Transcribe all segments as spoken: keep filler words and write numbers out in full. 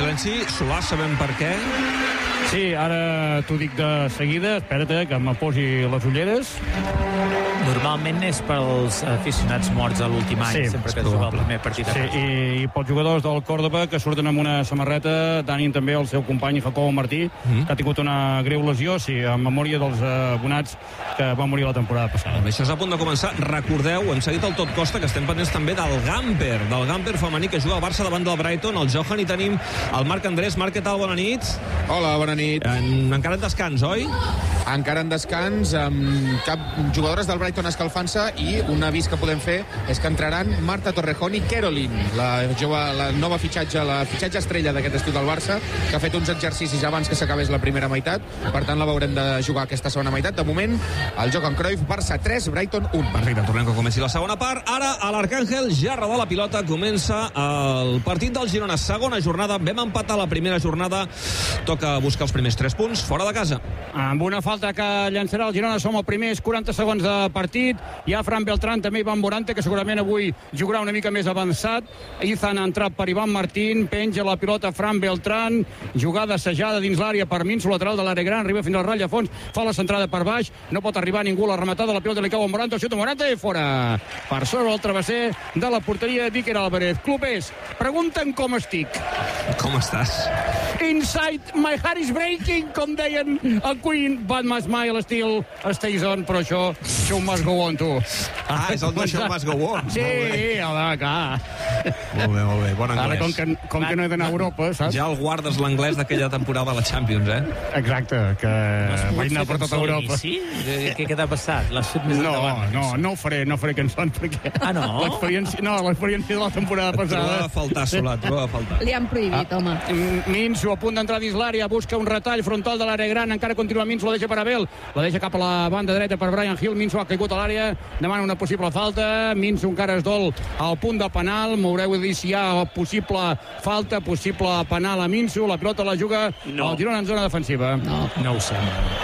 silenci. Solà, sabem per què? Sí, ara t'ho dic de seguida. Espera't, que me posi les ulleres. Normalment és pels aficionats morts a l'últim any, sí, sempre que juga el primer partit. Sí, i, i pels jugadors del Córdoba que surten amb una samarreta, danint també el seu company Jacobo Martí, mm. que ha tingut una greu lesió, sí, en memòria dels abonats que van morir la temporada passada. Això és a punt de començar. Recordeu, hem seguit el Tot Costa, que estem pendents també del Gamper, del Gamper femení que juga al Barça davant del Brighton, el Johan, i tenim el Marc Andrés. Marc, què tal? Bona nit. Hola, bona nit. En, encara en descans, oi? Encara en descans, amb cap jugadores del Brighton escalfant-se, i un avís que podem fer és que entraran Marta Torrejón i Caroline, la, jove, la nova fitxatge, la fitxatge estrella d'aquest estiu del Barça, que ha fet uns exercicis abans que s'acabés la primera meitat. Per tant, la veurem de jugar aquesta segona meitat. De moment, el Johan Cruyff, Barça tres, Brighton un. Perfecte, tornem que comenci la segona part. Ara, a l'Arcàngel, ja roda la pilota, comença el partit del Girona. Segona jornada, vam empatar la primera jornada. Toca buscar els primers tres punts fora de casa. Amb una falta que llançarà el Girona, som els primers quaranta segons de partit. Hi ha Fran Beltrán, també Ivan Morante, que segurament avui jugarà una mica més avançat. Izan ha entrat per Ivan Martín, penja la pilota Fran Beltrán, jugada assajada dins l'àrea per Minso, lateral de l'àrea gran, arriba fins al ratll a fons, fa la centrada per baix, no pot arribar ningú, la rematada, la pilota li cau a Morante, el xut a Morante i fora. Per sobre el travesser de la porteria d'Iker Álvarez. Clubers, pregunten com estic. Com estàs? Inside my heart is breaking, com deien el Queen, but my smile still stays on, però això, show must go on, tu. Ah, és el de show must go on. Sí, home, clar. Molt bé, molt bé, bon anglès. Ara, com que, com que no he d'anar a Europa, saps? Ja el guardes l'anglès d'aquella temporada de la Champions, eh? Exacte, que vaig anar per tota Europa. Sí? Què, què t'ha passat? L'has fet més no, endavant? No, no ho faré, no faré cançons, perquè... Ah, no? L'experiència, no, l'experiència de la temporada passada... Trobava a faltar, Solà, trobava a faltar. Li han prohibit, ah, home. Minso a punt d'entrar dins l'àrea, busca un retall frontal de l'àrea gran, encara continua Minso, la deixa per Abel, la deixa cap a la banda dreta per Brian Hill. Minso ha caigut a l'àrea, demana una possible falta, Minso encara es dol al punt de penal, m'haureu de dir si hi ha possible falta, possible penal a Minso, la pilota la juga no. el Girona en zona defensiva. No, no ho sembla.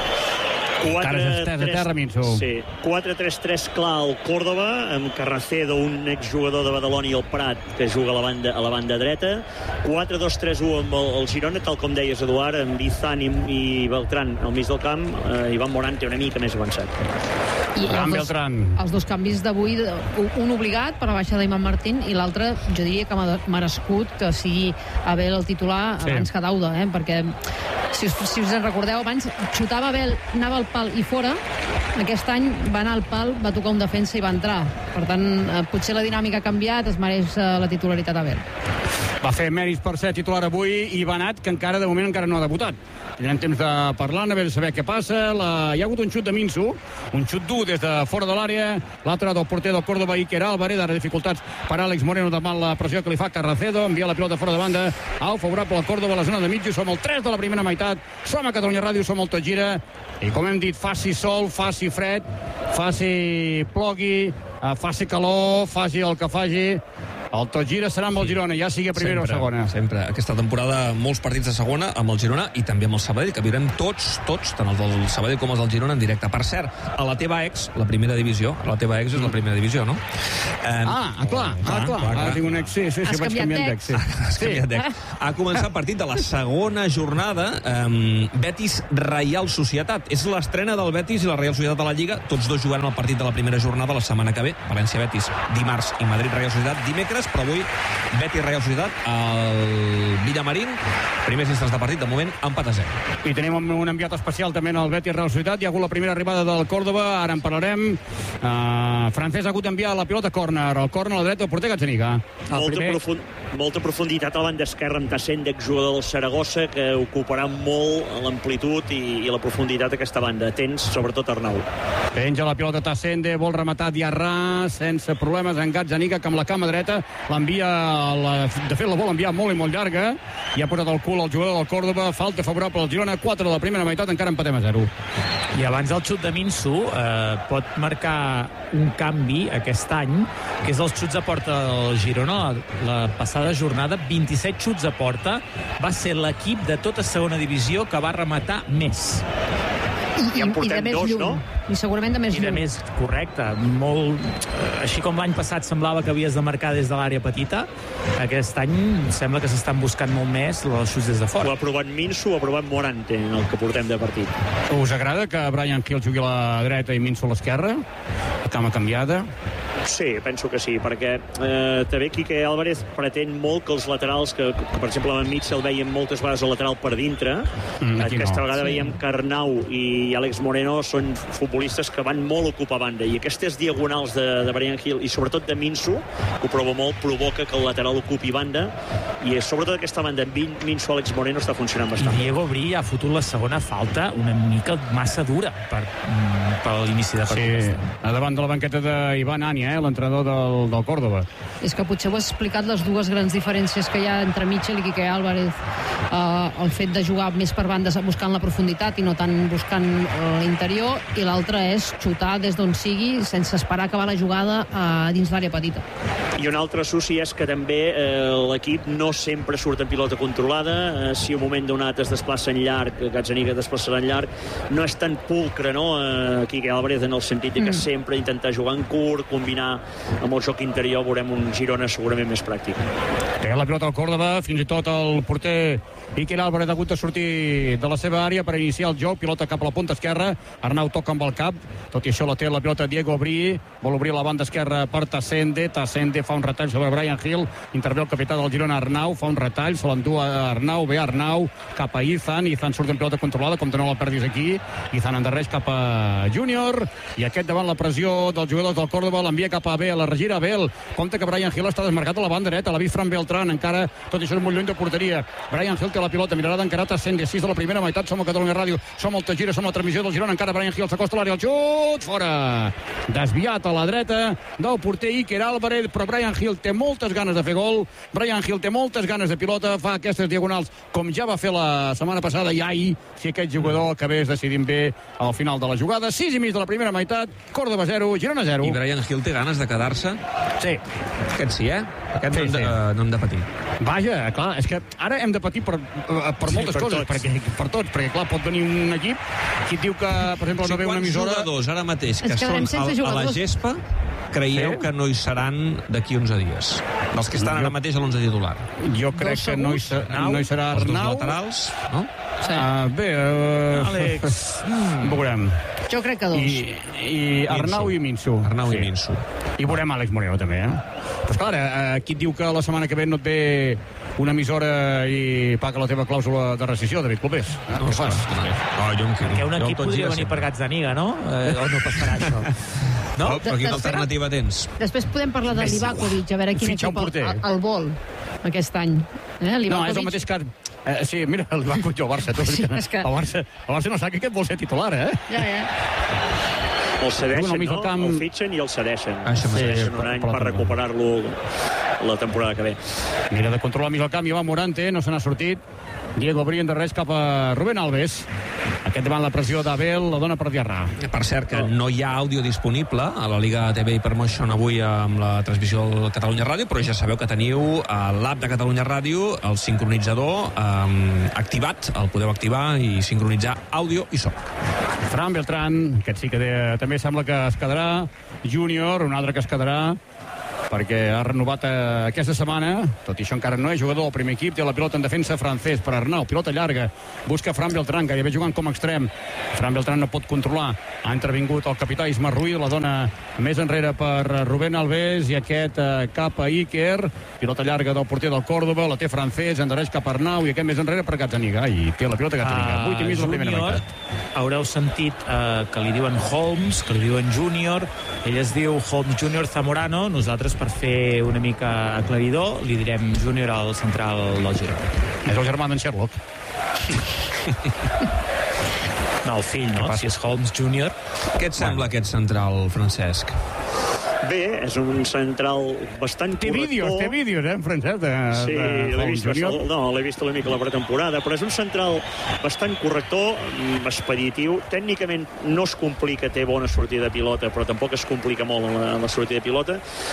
quatre tres tres clar al Córdoba, amb Carracedo, un exjugador de Badalona, i el Prat, que juga a la banda, a la banda dreta. Quatre dos tres u amb el, el Girona, tal com deies, Eduard, amb Izan i, i Beltrán al mig del camp, eh, Ivan Morante una mica més avançat. I els dos, els dos canvis d'avui, un obligat per la baixa d'Ivan Martín i l'altre, jo diria que m'ha merescut que sigui Abel el titular sí. abans que Dauda, eh? Perquè si us, si us en recordeu, abans xutava Abel, anava al pal i fora. Aquest any va anar al pal, va tocar un defensa i va entrar. Per tant, eh, potser la dinàmica ha canviat, es mereix eh, la titularitat Abel. Va fer mèrits per ser titular avui i Banat, que encara, de moment, encara no ha debutat. Tindrem temps de parlar, a veure saber què passa. La... Hi ha hagut un xut de Minso, un xut dur des de fora de l'àrea, l'altre del porter del Córdoba, Iker Álvarez, ara dificultats per Àlex Moreno davant la pressió que li fa Carracedo, envia la pilota fora de banda, au favorable al Córdoba a la zona de mitja, som el tres de la primera meitat, som a Catalunya Ràdio, som el Tot Gira, i com hem dit, faci sol, faci fred, faci plogui, faci calor, faci el que faci, el Tot Gira serà amb el Girona, ja sigui a primera sempre, o segona. Sempre. Aquesta temporada molts partits de segona amb el Girona i també amb el Sabadell, que viurem tots, tots, tant els del Sabadell com els del Girona en directe. Per cert, a la teva ex, la primera divisió, la teva ex és la primera divisió, no? Eh, ah, ah, clar, ah, clar, clar, clar. Ara tinc un ex, sí, sí, sí, vaig canviant d'ex. Sí. Has canviat d'ex. Ha començat el partit de la segona jornada, um, Betis Reial Societat. És l'estrena del Betis i la Reial Societat a la Lliga, tots dos jugant el partit de la primera jornada la setmana que ve, València-Betis dimarts i Madrid-Reial Societat dimecres, però avui Betis Reial Societat al Villamarín, primers instants de partit, de moment empat a zero. I tenim un enviat especial també al Betis Reial Societat, hi ha hagut la primera arribada del Córdoba, ara en parlarem. uh, Francesc ha hagut d'enviar la pilota a córner, el córner a la dreta del porter Gazzaniga. Molta, primer... profund... molta profunditat a la banda esquerra amb Tassende, exjugador del Saragossa, que ocuparà molt l'amplitud i, i la profunditat d'aquesta banda. Atents, sobretot Arnau. Penja la pilota Tassende, vol rematar Diarra sense problemes en Gazzaniga, que amb la cama dreta l'envia, la... de fet la vol enviar molt i molt llarga, i ha posat el cul al jugador del Córdoba, falta favorable al Girona, quatre de la primera meitat, encara empatem a zero. I abans del xut de Minso eh, pot marcar un canvi aquest any, que és els xuts a porta del Girona. La, la passada jornada, vint-i-set xuts a porta, va ser l'equip de tota segona divisió que va rematar més. I, ja en portem i dos, llum. no? I segurament de més I de llum. més, correcte, molt... eh, Així com l'any passat semblava que havies de marcar des de l'àrea petita, aquest any sembla que s'estan buscant molt més els xuts des de Ho fora. ha provat Minso, ho ha provat Morante, en el que portem de partit. Us agrada que Bryan Gil jugui a la dreta i Minso a l'esquerra? La cama canviada? Sí, penso que sí, perquè eh, també Quique Álvarez pretén molt que els laterals, que, que per exemple en Mitchell veiem moltes vegades el lateral per dintre, Mm, aquí aquesta no. vegada Sí. veiem que Arnau i Àlex Moreno són futbolistes que van molt a ocupar banda, i aquestes diagonals de, de Bryan Gil i sobretot de Minso, que ho prova molt, provoca que el lateral ocupi banda, i sobretot aquesta banda amb Minso, Àlex Moreno està funcionant I bastant. Diego Bri ha fotut la segona falta una mica massa dura per, mm, per l'inici de partit. Sí, a davant de la banqueta d'Ivan Ania, eh, l'entrenador del, del Córdoba. És que potser ho has explicat, les dues grans diferències que hi ha entre Mitchell i Quique Álvarez. Uh, el fet de jugar més per bandes buscant la profunditat i no tant buscant uh, l'interior, i l'altre és xutar des d'on sigui sense esperar acabar la jugada uh, dins l'àrea petita. I un altre associ és que també eh, l'equip no sempre surt en pilota controlada, eh, si un moment donat es desplaça en llarg, Gazzaniga es desplaçarà en llarg, no és tan pulcre, no?, eh, Quique Álvarez, en el sentit de que mm. sempre intentar jugar en curt, combinar amb el joc interior, veurem un Girona segurament més pràctic. Té la pilota al Córdoba, fins i tot el porter Quique Álvarez ha hagut de sortir de la seva àrea per iniciar el joc, pilota cap a la punta esquerra, Arnau toca amb el cap, tot i això la té la pilota Diego Bri, vol obrir la banda esquerra per Tassende, Tassende fa un retall sobre Bryan Gil, intervé el capità del Girona Arnau, fa un retall, se l'endú a Arnau, ve Arnau cap a Izan, Izan surt en pilota controlada, com que no la perdis aquí, Izan endarreix cap a Júnior, i aquest davant la pressió dels jugadors del Córdoba l'envia cap a Abel, la regira Abel, compte que Bryan Gil està desmarcat a la banda dreta, l'ha vist Fran Beltrán, encara tot això és molt lluny de porteria, Bryan Gil té la pilota, mirarà d'encarar Tassende, sis de la primera meitat, som a Catalunya Ràdio, som al Tagira, som a la transmissió del Girona, encara Bryan Gil s'acosta a l'àrea, el xut, fora, desviat a la dreta del porter Iker Álvarez, però Bryan Gil té moltes ganes de fer gol, Bryan Gil té moltes ganes de pilota, fa aquestes diagonals com ja va fer la setmana passada, i ai, si aquest jugador acabés decidint bé al final de la jugada, sis i mig de la primera meitat, Córdoba zero, Girona zero. I Bryan Gil té ganes de quedar-se? Sí. Aquest sí, eh? Aquest Sí, no, hem de, sí. uh, no hem de patir. Vaja, clar, és que ara hem de patir per, per moltes per coses, tots. perquè, per tots, perquè clar, pot venir un equip que et diu que, per exemple, no ve una quants emissora... jugadors ara mateix que Ens són quedarem sense al, a la jugadors. gespa creieu Sí? que no hi seran d'aquí onze dies? Dels que estan ara mateix a l'onze titular. Jo crec Dos que no hi, ser, Arnau, no hi serà els dos Arnau. laterals, no? Sí. Uh, bé, uh, Àlex, mm, veurem. Jo crec que dos. I, i Arnau i Minso. Arnau Sí. i Minso. I veurem Àlex Moreno, també, eh? Però, clar, eh, aquí et diu que la setmana que ve no et ve una emissora i paga la teva clàusula de rescisió, David Clopés. Eh? No, Què fas? no, jo em quedo. que un Jo equip tot podria gira venir per sempre. Gazzaniga, no? Eh, o no passarà això? No, No? però quina Després- alternativa tens? Després podem parlar de És Livakovic, a veure quin Fitxar un equip el, porter. el, el vol aquest any. Eh? No, Livakovic, és el mateix cas. Eh, sí, mira, el van cotxar al Barça. Tu, Sí, que, és que- el, Barça, el Barça no sap que aquest vol ser titular, eh? Ja, ja. El cedeixen, Diuen al mig no? del camp- El fitxen i el cedeixen. Ah, això mateix. Cedeixen un any per la per temporada. recuperar-lo la temporada que ve. Mira de controlar mig el camp, i va Morante, no se n'ha sortit. Diego Bri endarreix cap a Rubén Alves. Aquest davant la pressió d'Abel, la dona per Diarra. Per cert, que no hi ha àudio disponible a la Liga T V i per Motion avui amb la transmissió de Catalunya Ràdio, però ja sabeu que teniu a l'app de Catalunya Ràdio el sincronitzador eh, activat, el podeu activar i sincronitzar àudio i so. Fran Beltrán, aquest sí que de, també sembla que es quedarà. Júnior, un altre que es quedarà, perquè ha renovat eh, aquesta setmana, tot i això encara no és jugador del primer equip, té la pilota en defensa francès per Arnau, pilota llarga, busca Fran Beltrán, que ja ve jugant com a extrem. Fran Beltrán no pot controlar, ha intervingut el capità Isma Ruiz, la dona més enrere per Rubén Alves, i aquest eh, cap a Iker, pilota llarga del porter del Córdoba, la té francès, endareix cap a Arnau, i aquest més enrere per Gazzaniga, i té la pilota Gazzaniga, vuit i mig de la primera Júnior, meitat. haureu sentit uh, que li diuen Holmes, que li diuen Júnior, ell es diu Holmes Júnior Zamorano, nosaltres per fer una mica aclaridor li direm Júnior al central del Girona. És el germà d'en Sherlock. No, el fill, no? Si és Holmes Júnior. Què et sembla aquest central, Francesc? Bé, és un central bastant Té corrector. vídeos, té vídeos, eh, en francès, de, Sí, de l'he Holmes vist, Júnior. no, l'he vist una mica a la pretemporada, però és un central bastant corrector, mm, expeditiu. Tècnicament no es complica, té bona sortida de pilota, però tampoc es complica molt en la, en la sortida de pilota.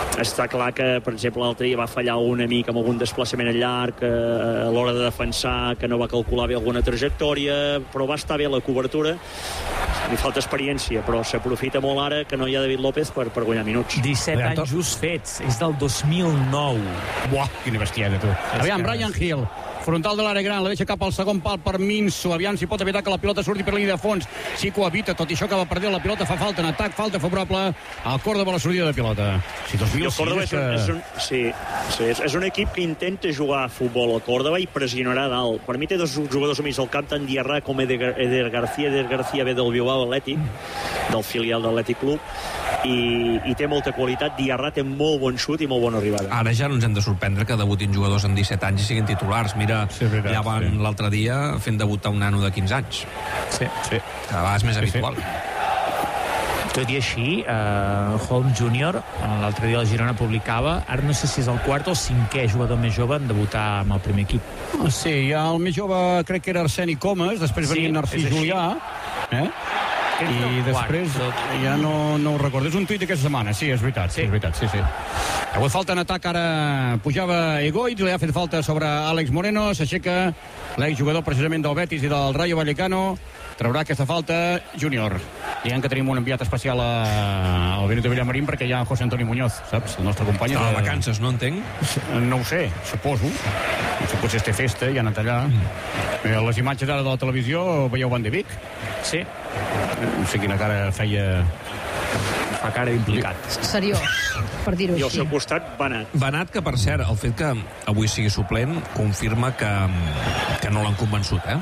Està clar que, per exemple, l'altre dia va fallar una mica amb algun desplaçament llarg eh, a l'hora de defensar, que no va calcular bé alguna trajectòria, però va estar bé la cobertura. Li falta experiència, però s'aprofita molt ara que no hi ha David López per, per guanyar minuts. disset anys just fets, és del dos mil nou. Buah, quina bestiesa, tu. Aviam, Brian Hill, frontal de l'àrea gran, la deixa cap al segon pal per Minso. Aviam si pot evitar que la pilota surti per la línia de fons. Sí que ho evita, tot i això acaba perdent la pilota, fa falta en atac, falta favorable al Córdoba a la sortida de pilota. Si dos mil sis Córdoba és, que... un, és, un, sí, sí, és, és un equip que intenta jugar a futbol al Córdoba i pressionarà dalt. Per mi té dos jugadors amics al camp, tant Diarra com Eder, Eder García. Eder García ve del Bilbao Atlètic, del filial de l'Atlètic Club, i, i té molta qualitat. Diarra té molt bon xut i molt bona arribada. Ara ja no ens hem de sorprendre que debutin jugadors amb disset anys i siguin titulars. Mira, sí, veritat, ja van sí. l'altre dia fent debutar un nano de quinze anys. Sí, sí. Cada vegada és més sí, habitual. Sí. Tot i així, uh, Holmes júnior, l'altre dia la Girona publicava, ara no sé si és el quart o el cinquè jugador més jove en debutar amb el primer equip. Oh, sí, ja el més jove crec que era Arseni Comas, després sí, venia Narcís Julià, eh? I després ja no, no ho recordo. És un tuit d'aquesta setmana, sí, és veritat, sí. és veritat, sí, sí. Ha hagut falta en atac, ara pujava Egoitz, li ha fet falta sobre Àlex Moreno, s'aixeca l'exjugador precisament del Betis i del Rayo Vallecano, traurà aquesta falta Júnior. Diguem que tenim un enviat especial a, al Benito Villamarín perquè hi ha José Antonio Muñoz, saps? El nostre company. Està de vacances, no entenc? No ho sé, suposo. Potser es té festa i ha anat allà. Mm. Les imatges ara de la televisió, veieu Van de Beek? Sí. No sé quina cara feia... Fa cara d'implicat. Seriós, per dir-ho així. I al seu costat, Benat. Benat, que per cert, el fet que avui sigui suplent confirma que, que no l'han convençut, eh?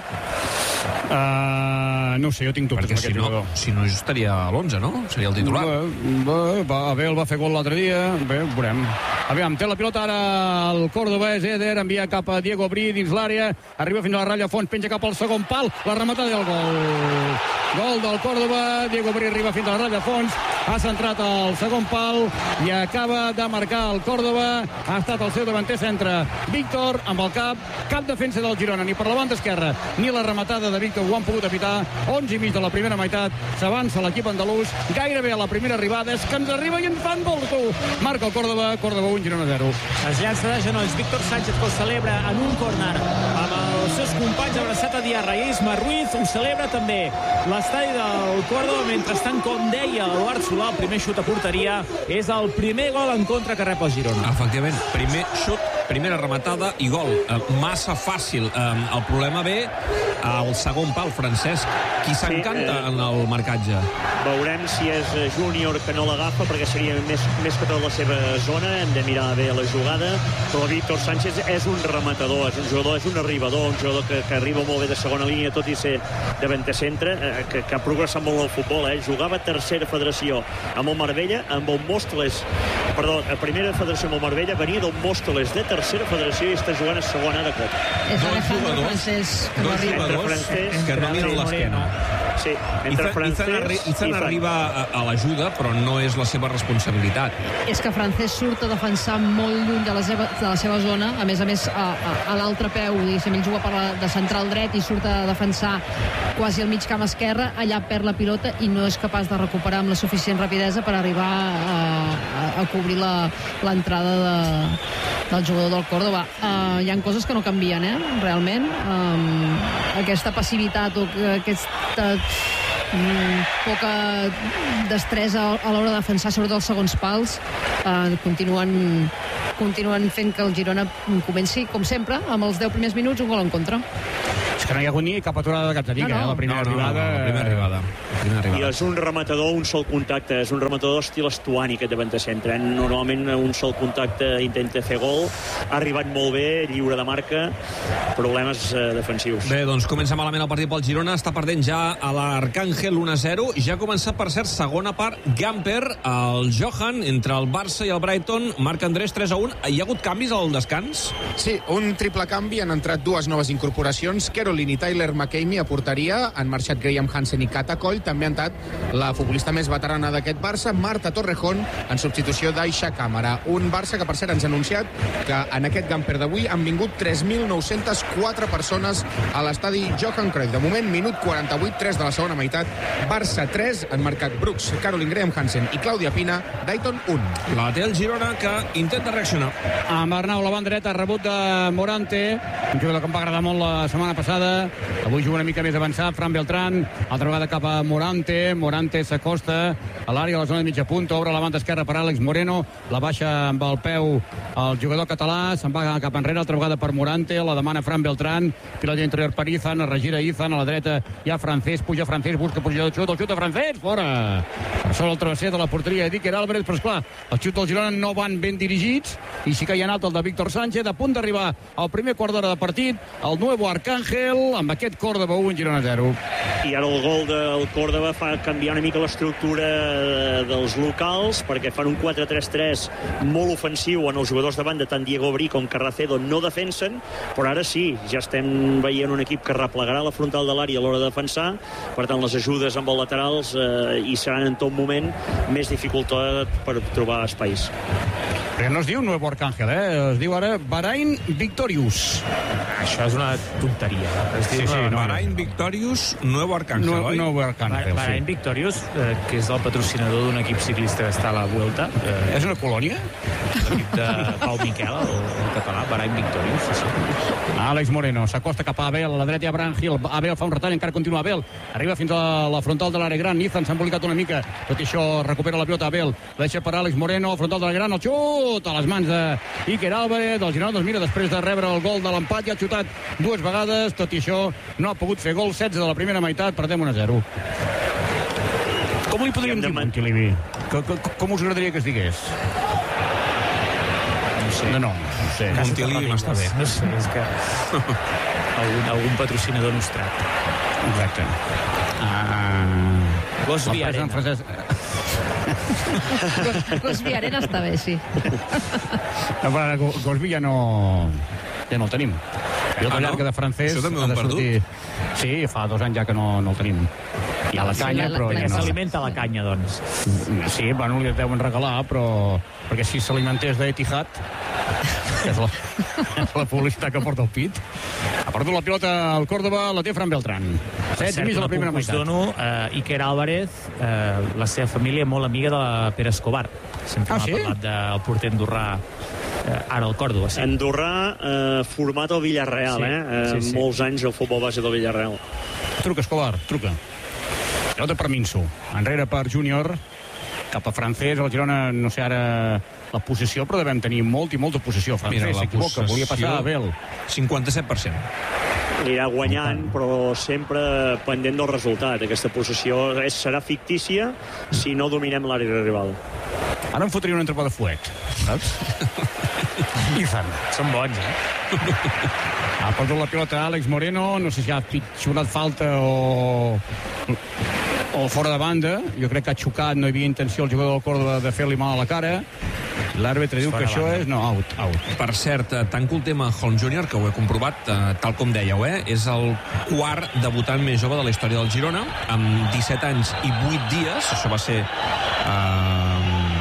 Uh, no sé, jo tinc dubtes perquè si no, si no estaria a l'onze, no? Seria el titular. Va, va, Abel va fer gol l'altre dia, bé, veurem. Aviam, té la pilota ara el Córdoba, és Eder, envia cap a Diego Bri dins l'àrea, arriba fins a la ratlla a fons, penja cap al segon pal, la rematada i el gol. Gol del Córdoba, Diego Bri arriba fins a la ratlla a fons, ha centrat al segon pal i acaba de marcar el Córdoba, ha estat el seu davanter centre, Víctor, amb el cap, cap defensa del Girona, ni per la banda esquerra, ni la rematada de Víctor ho han pogut evitar. Onze i mig de la primera meitat, s'avança l'equip andalús, gairebé a la primera arribada, és que ens arriba i ens fan gol, tu. Marca el Córdoba, Córdoba un, Girona zero. Es llança de genolls Víctor Sánchez, que ho celebra en un córner amb els seus companys, abraçat a Diarra i Isma Ruiz, ho celebra també l'estadi del Córdoba. Mentrestant, com deia Eduard Solà, el primer xut a porteria és el primer gol en contra que rep el Girona. Efectivament, primer xut, primera rematada i gol. Uh, massa fàcil. Uh, el problema ve al segon pal, Francesc. Qui s'encanta sí, eh, en el marcatge? Veurem si és Júnior que no l'agafa, perquè seria més, més que tot la seva zona. Hem de mirar bé la jugada. Però Víctor Sánchez és un rematador, és un jugador, és un arribador, un jugador que, que arriba molt bé de segona línia, tot i ser davanter centre, eh, que, que ha progressat molt el futbol. Eh? Jugava a tercera federació amb el Marbella, amb el Móstoles, perdó, a primera federació amb el Marbella, venia del Móstoles de tercera federació i està jugant a segona de cop. És Alejandro Francés, que no arriba. Francés, que no miren l'esquena. Sí, entre Francés i Izan arriba a, a l'ajuda, però no és la seva responsabilitat. És que Francés surt a defensar molt lluny de la seva, de la seva zona, a més a més a, a, a l'altre peu, diguéssim, ell juga per la, de central dret i surt a defensar quasi al mig camp esquerre, allà perd la pilota i no és capaç de recuperar amb la suficient rapidesa per arribar a, a, a cobrir l'entrada de, del jugador del Córdoba. Uh, hi ha coses que no canvien, eh, realment. Um, aquesta passivitat o aquesta um, poca destresa a l'hora de defensar, sobretot els segons pals, uh, continuen continuen fent que el Girona comenci, com sempre, amb els deu primers minuts, un gol en contra. És que no hi ha hagut ni cap aturada de Capdevila, no, no. eh? La primera no, no, arribada... No, no, la primera arribada. La primera arribada. I és un rematador, un sol contacte, és un rematador estil Estuani, aquest davanter centre. Normalment un sol contacte intenta fer gol, ha arribat molt bé, lliure de marca, problemes eh, defensius. Bé, doncs comença malament el partit pel Girona, està perdent ja a l'Arcángel un a zero, i ja ha començat, per cert, segona part, Gamper, el Johan, entre el Barça i el Brighton, Marc Andrés tres a un. Hi ha hagut canvis al descans? Sí, un triple canvi, han entrat dues noves incorporacions, Quero Kerolin i Tyler McCamey a porteria. Han marxat Graham Hansen i Cata Coll. També han estat la futbolista més veterana d'aquest Barça, Marta Torrejón, en substitució d'Aixa Càmara. Un Barça que, per cert, ens ha anunciat que en aquest Gamper d'avui han vingut tres mil nou-centes quatre persones a l'estadi Johan Cruyff. De moment, minut quaranta-vuit, tres de la segona meitat. Barça tres, han marcat Brooks, Caroline Graham Hansen i Clàudia Pina. Dayton un. La té el Girona, que intenta reaccionar. Amb Arnau, la banda dreta, rebut de Morante, un jugador que em va agradar molt la setmana passada. Avui juga una mica més avançat, Fran Beltrán, altra vegada cap a Morante. Morante s'acosta a l'àrea, a la zona de mitja punta, obre la banda esquerra per Àlex Moreno, la baixa amb el peu el jugador català, se'n va cap enrere, altra vegada per Morante, la demana Fran Beltrán, pilota interior per Izan, es regira Izan, a la dreta hi ha Francés, puja Francés, busca posició de xut, el xut de Francés, fora! Per sobre el travesser de la porteria d'Iker Álvarez, però esclar, els xuts del Girona no van ben dirigits, i sí que hi ha anat el de Víctor Sánchez, a punt d'arribar al primer quart d'hora de partit, el nuevo Arcángel, amb aquest Córdoba un, Girona zero. I ara el gol del Córdoba fa canviar una mica l'estructura dels locals, perquè fan un quatre tres tres molt ofensiu en els jugadors de banda, tant Diego Brí com Carracedo no defensen, però ara sí, ja estem veient un equip que replegarà la frontal de l'àrea a l'hora de defensar, per tant les ajudes amb els laterals eh, i seran en tot moment més dificultat per trobar espais. Perquè no es diu Nuevo Arcángel, eh? Es diu ara Bahrain Victorious. Això és una tonteria. Es diu Sí, sí, no, Bahrain Victorious, Nuevo Arcángel, No, oi? Nuevo Arcángel, Bahrain sí. Victorious, eh, que és el patrocinador d'un equip ciclista que està a la Vuelta, eh, És una colònia? l'equip de Pau Miquel, el, el català, Bahrain Victorious. Sí, sí. Àlex Moreno s'acosta cap a Abel, a la dreta hi ha Bran Hill. Abel fa un retall, encara continua Abel. Arriba fins a la frontal de l'àrea gran. Izan s'ha embolicat una mica. Tot i això recupera la pilota Abel. La deixa per Àlex Moreno, frontal de l'àrea gran. El xut a les mans d'Iker Álvarez. El Girona, doncs mira, després de rebre el gol de l'empat, ja ha xutat dues vegades. Tot i això, no ha pogut fer gol. setze de la primera meitat, perdem un a zero. Com li podríem dir, Montilivi? Com, com us agradaria que es digués? No sé. No, no, no sé. Montilivi m'està bé. No sé, és que algun, algun patrocinador nostrat. Exacte. Ah, Gos Viarena. Gosby Arena està bé, sí. No, però ara Gosby ja no... Ja no el tenim. Pilota Ah, no? llarga de Francès. Això també ho ha de hem perdut? sortir- Sí, fa dos anys ja que no, no el tenim. Hi ha la Sí, canya, la- però la- ja Que no. s'alimenta la canya, doncs. Sí, bueno, li deuen regalar, però... Perquè si s'alimentés d'Etihad, que és la, és la publicitat que porta el pit, ha perdut la pilota al Córdoba, la té Fran Beltrán. Per set i mig de la primera us meitat. dono, eh, Iker Álvarez, eh, la seva família és molt amiga de la Pere Escobar. Sempre Ah, m'ha sí? parlat del porter andorrà, eh, ara al Córdoba. Sí. Andorrà, eh, format al Villarreal, Sí, eh? eh sí, sí. Molts anys al futbol base del Villarreal. Truca, Escobar, truca. Pilota per Minso. Enrere per Júnior. Cap a Francès. El Girona, no sé ara la possessió, però devem tenir molt i molta possessió. Francès s'equivoca, volia passar a Abel. cinquanta-set per cent. Anirà guanyant, però sempre pendent del resultat. Aquesta possessió és, serà fictícia si no dominem l'àrea rival. Ara em fotria un entrepà de fuet, saps? Izan. Són bons, eh? Ha perdut la pilota Àlex Moreno, no sé si ha pitjonat falta o... o fora de banda. Jo crec que ha xocat, no hi havia intenció el jugador del Córdoba de fer-li mal a la cara. L'àrbitre diu que això és... No, out, out. Per cert, eh, tanco el tema Holm júnior, que ho he comprovat, eh, tal com dèieu, eh? És el quart debutant més jove de la història del Girona, amb disset anys i vuit dies. Això va ser eh,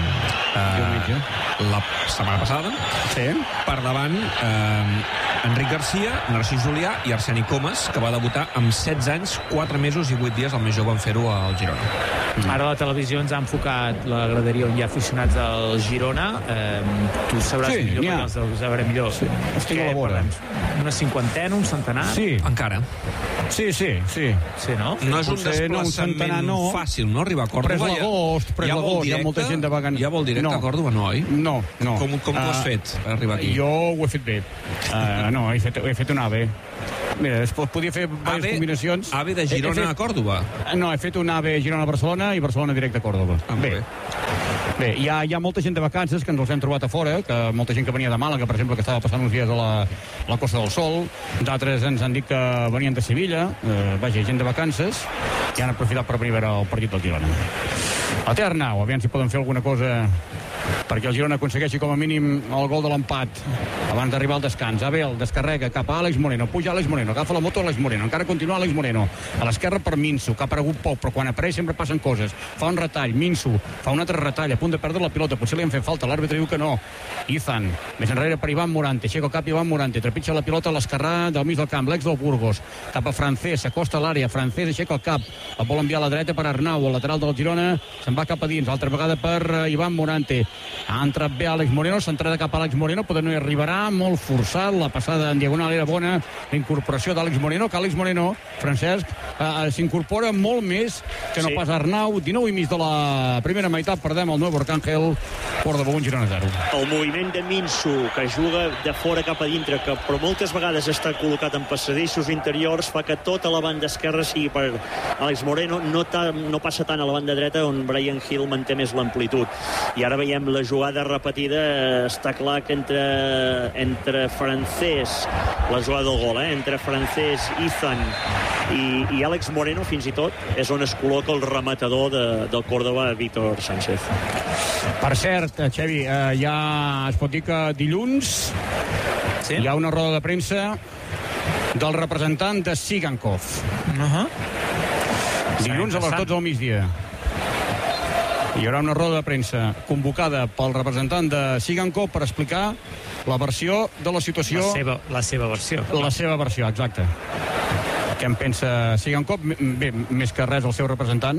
eh, la setmana passada. Sí. Per davant, eh, Enric Garcia, Narcís Julià i Arseni Comas, que va debutar amb setze anys, quatre mesos i vuit dies, el més jove en fer-ho al Girona. Ara la televisió ens ha enfocat la graderia on hi ha aficionats del Girona. Eh, tu sabràs Sí, millor, n'hi ha. perquè els deus saber millor. Sí, estic a la Què vora. parlem? Una cinquantena, un centenar? Sí, Encara. sí, sí, sí. Sí, no? No és un Potser no un desplaçament centenar, no. fàcil, no?, arribar a Còrdoba. Pres l'agost, pres vol l'agost, hi ha directe? molta gent de vagant. Ja vol directe No. a Còrdoba, no, oi? No, no. Com, com ho has Ah, fet, per arribar aquí? Jo ho he fet bé. Uh, no, he fet, he fet un AVE. Mira, es pot- podia fer diverses AVE, combinacions. AVE de He- he Girona fet- a Còrdoba. No, he fet un AVE Girona-Barcelona i Barcelona directe a Còrdoba. Ah, molt bé. Bé, hi ha, hi ha molta gent de vacances que ens els hem trobat a fora, que molta gent que venia de Màlaga, per exemple, que estava passant uns dies a la, a la Costa del Sol. D'altres ens han dit que venien de Sevilla. Eh, vaja, gent de vacances, i han aprofitat per venir a veure el partit del Girona. La té Arnau, aviam si poden fer alguna cosa perquè el Girona aconsegueixi com a mínim el gol de l'empat abans d'arribar al descans. Abel descarrega cap a Àlex Moreno, puja Àlex Moreno, agafa la moto Àlex Moreno, encara continua Àlex Moreno, a l'esquerra per Minso, que ha aparegut poc, però quan apareix sempre passen coses. Fa un retall, Minso fa un altre retall, a punt de perdre la pilota, potser li han fet falta, l'àrbitre diu que no. Ethan, més enrere per Ivan Morante, aixeca el cap Ivan Morante, trepitja la pilota a l'esquerrà del mig del camp, l'ex del Burgos, cap a Francés, s'acosta a l'àrea, Francés aixeca el cap, el vol enviar a la dreta per Arnau, el lateral del Girona, se'n va cap a dins, altra vegada per Ivan Morante, ha entrat bé Àlex Moreno, centrada cap a Àlex Moreno, potser no hi arribarà, molt forçat, la passada en diagonal era bona, la incorporació d'Àlex Moreno, que Àlex Moreno, Francesc, eh, s'incorpora molt més que no sí. pas Arnau, dinou i mig de la primera meitat, perdem el nou Arcàngel, Córdoba un, Girona zero. El moviment de Minso, que juga de fora cap a dintre, que però moltes vegades està col·locat en passadissos interiors, fa que tota la banda esquerra sigui per Àlex Moreno, no, ta, no passa tant a la banda dreta, on Brian Hill manté més l'amplitud. I ara veiem la jugada repetida, està clar que entre, entre Francés, la jugada del gol, eh? entre Francés, Ethan i, i Àlex Moreno, fins i tot, és on es col·loca el rematador de, del Córdoba, Víctor Sánchez. Per cert, Xavi, eh, ja es pot dir que dilluns sí? hi ha una roda de premsa del representant de Sigankov. Uh-huh. Dilluns a les dotze del migdia. Hi haurà una roda de premsa convocada pel representant de Sigankov per explicar la versió de la situació... La seva, la seva versió. La seva versió, exacte. Què en pensa Sigankov? Bé, més que res el seu representant,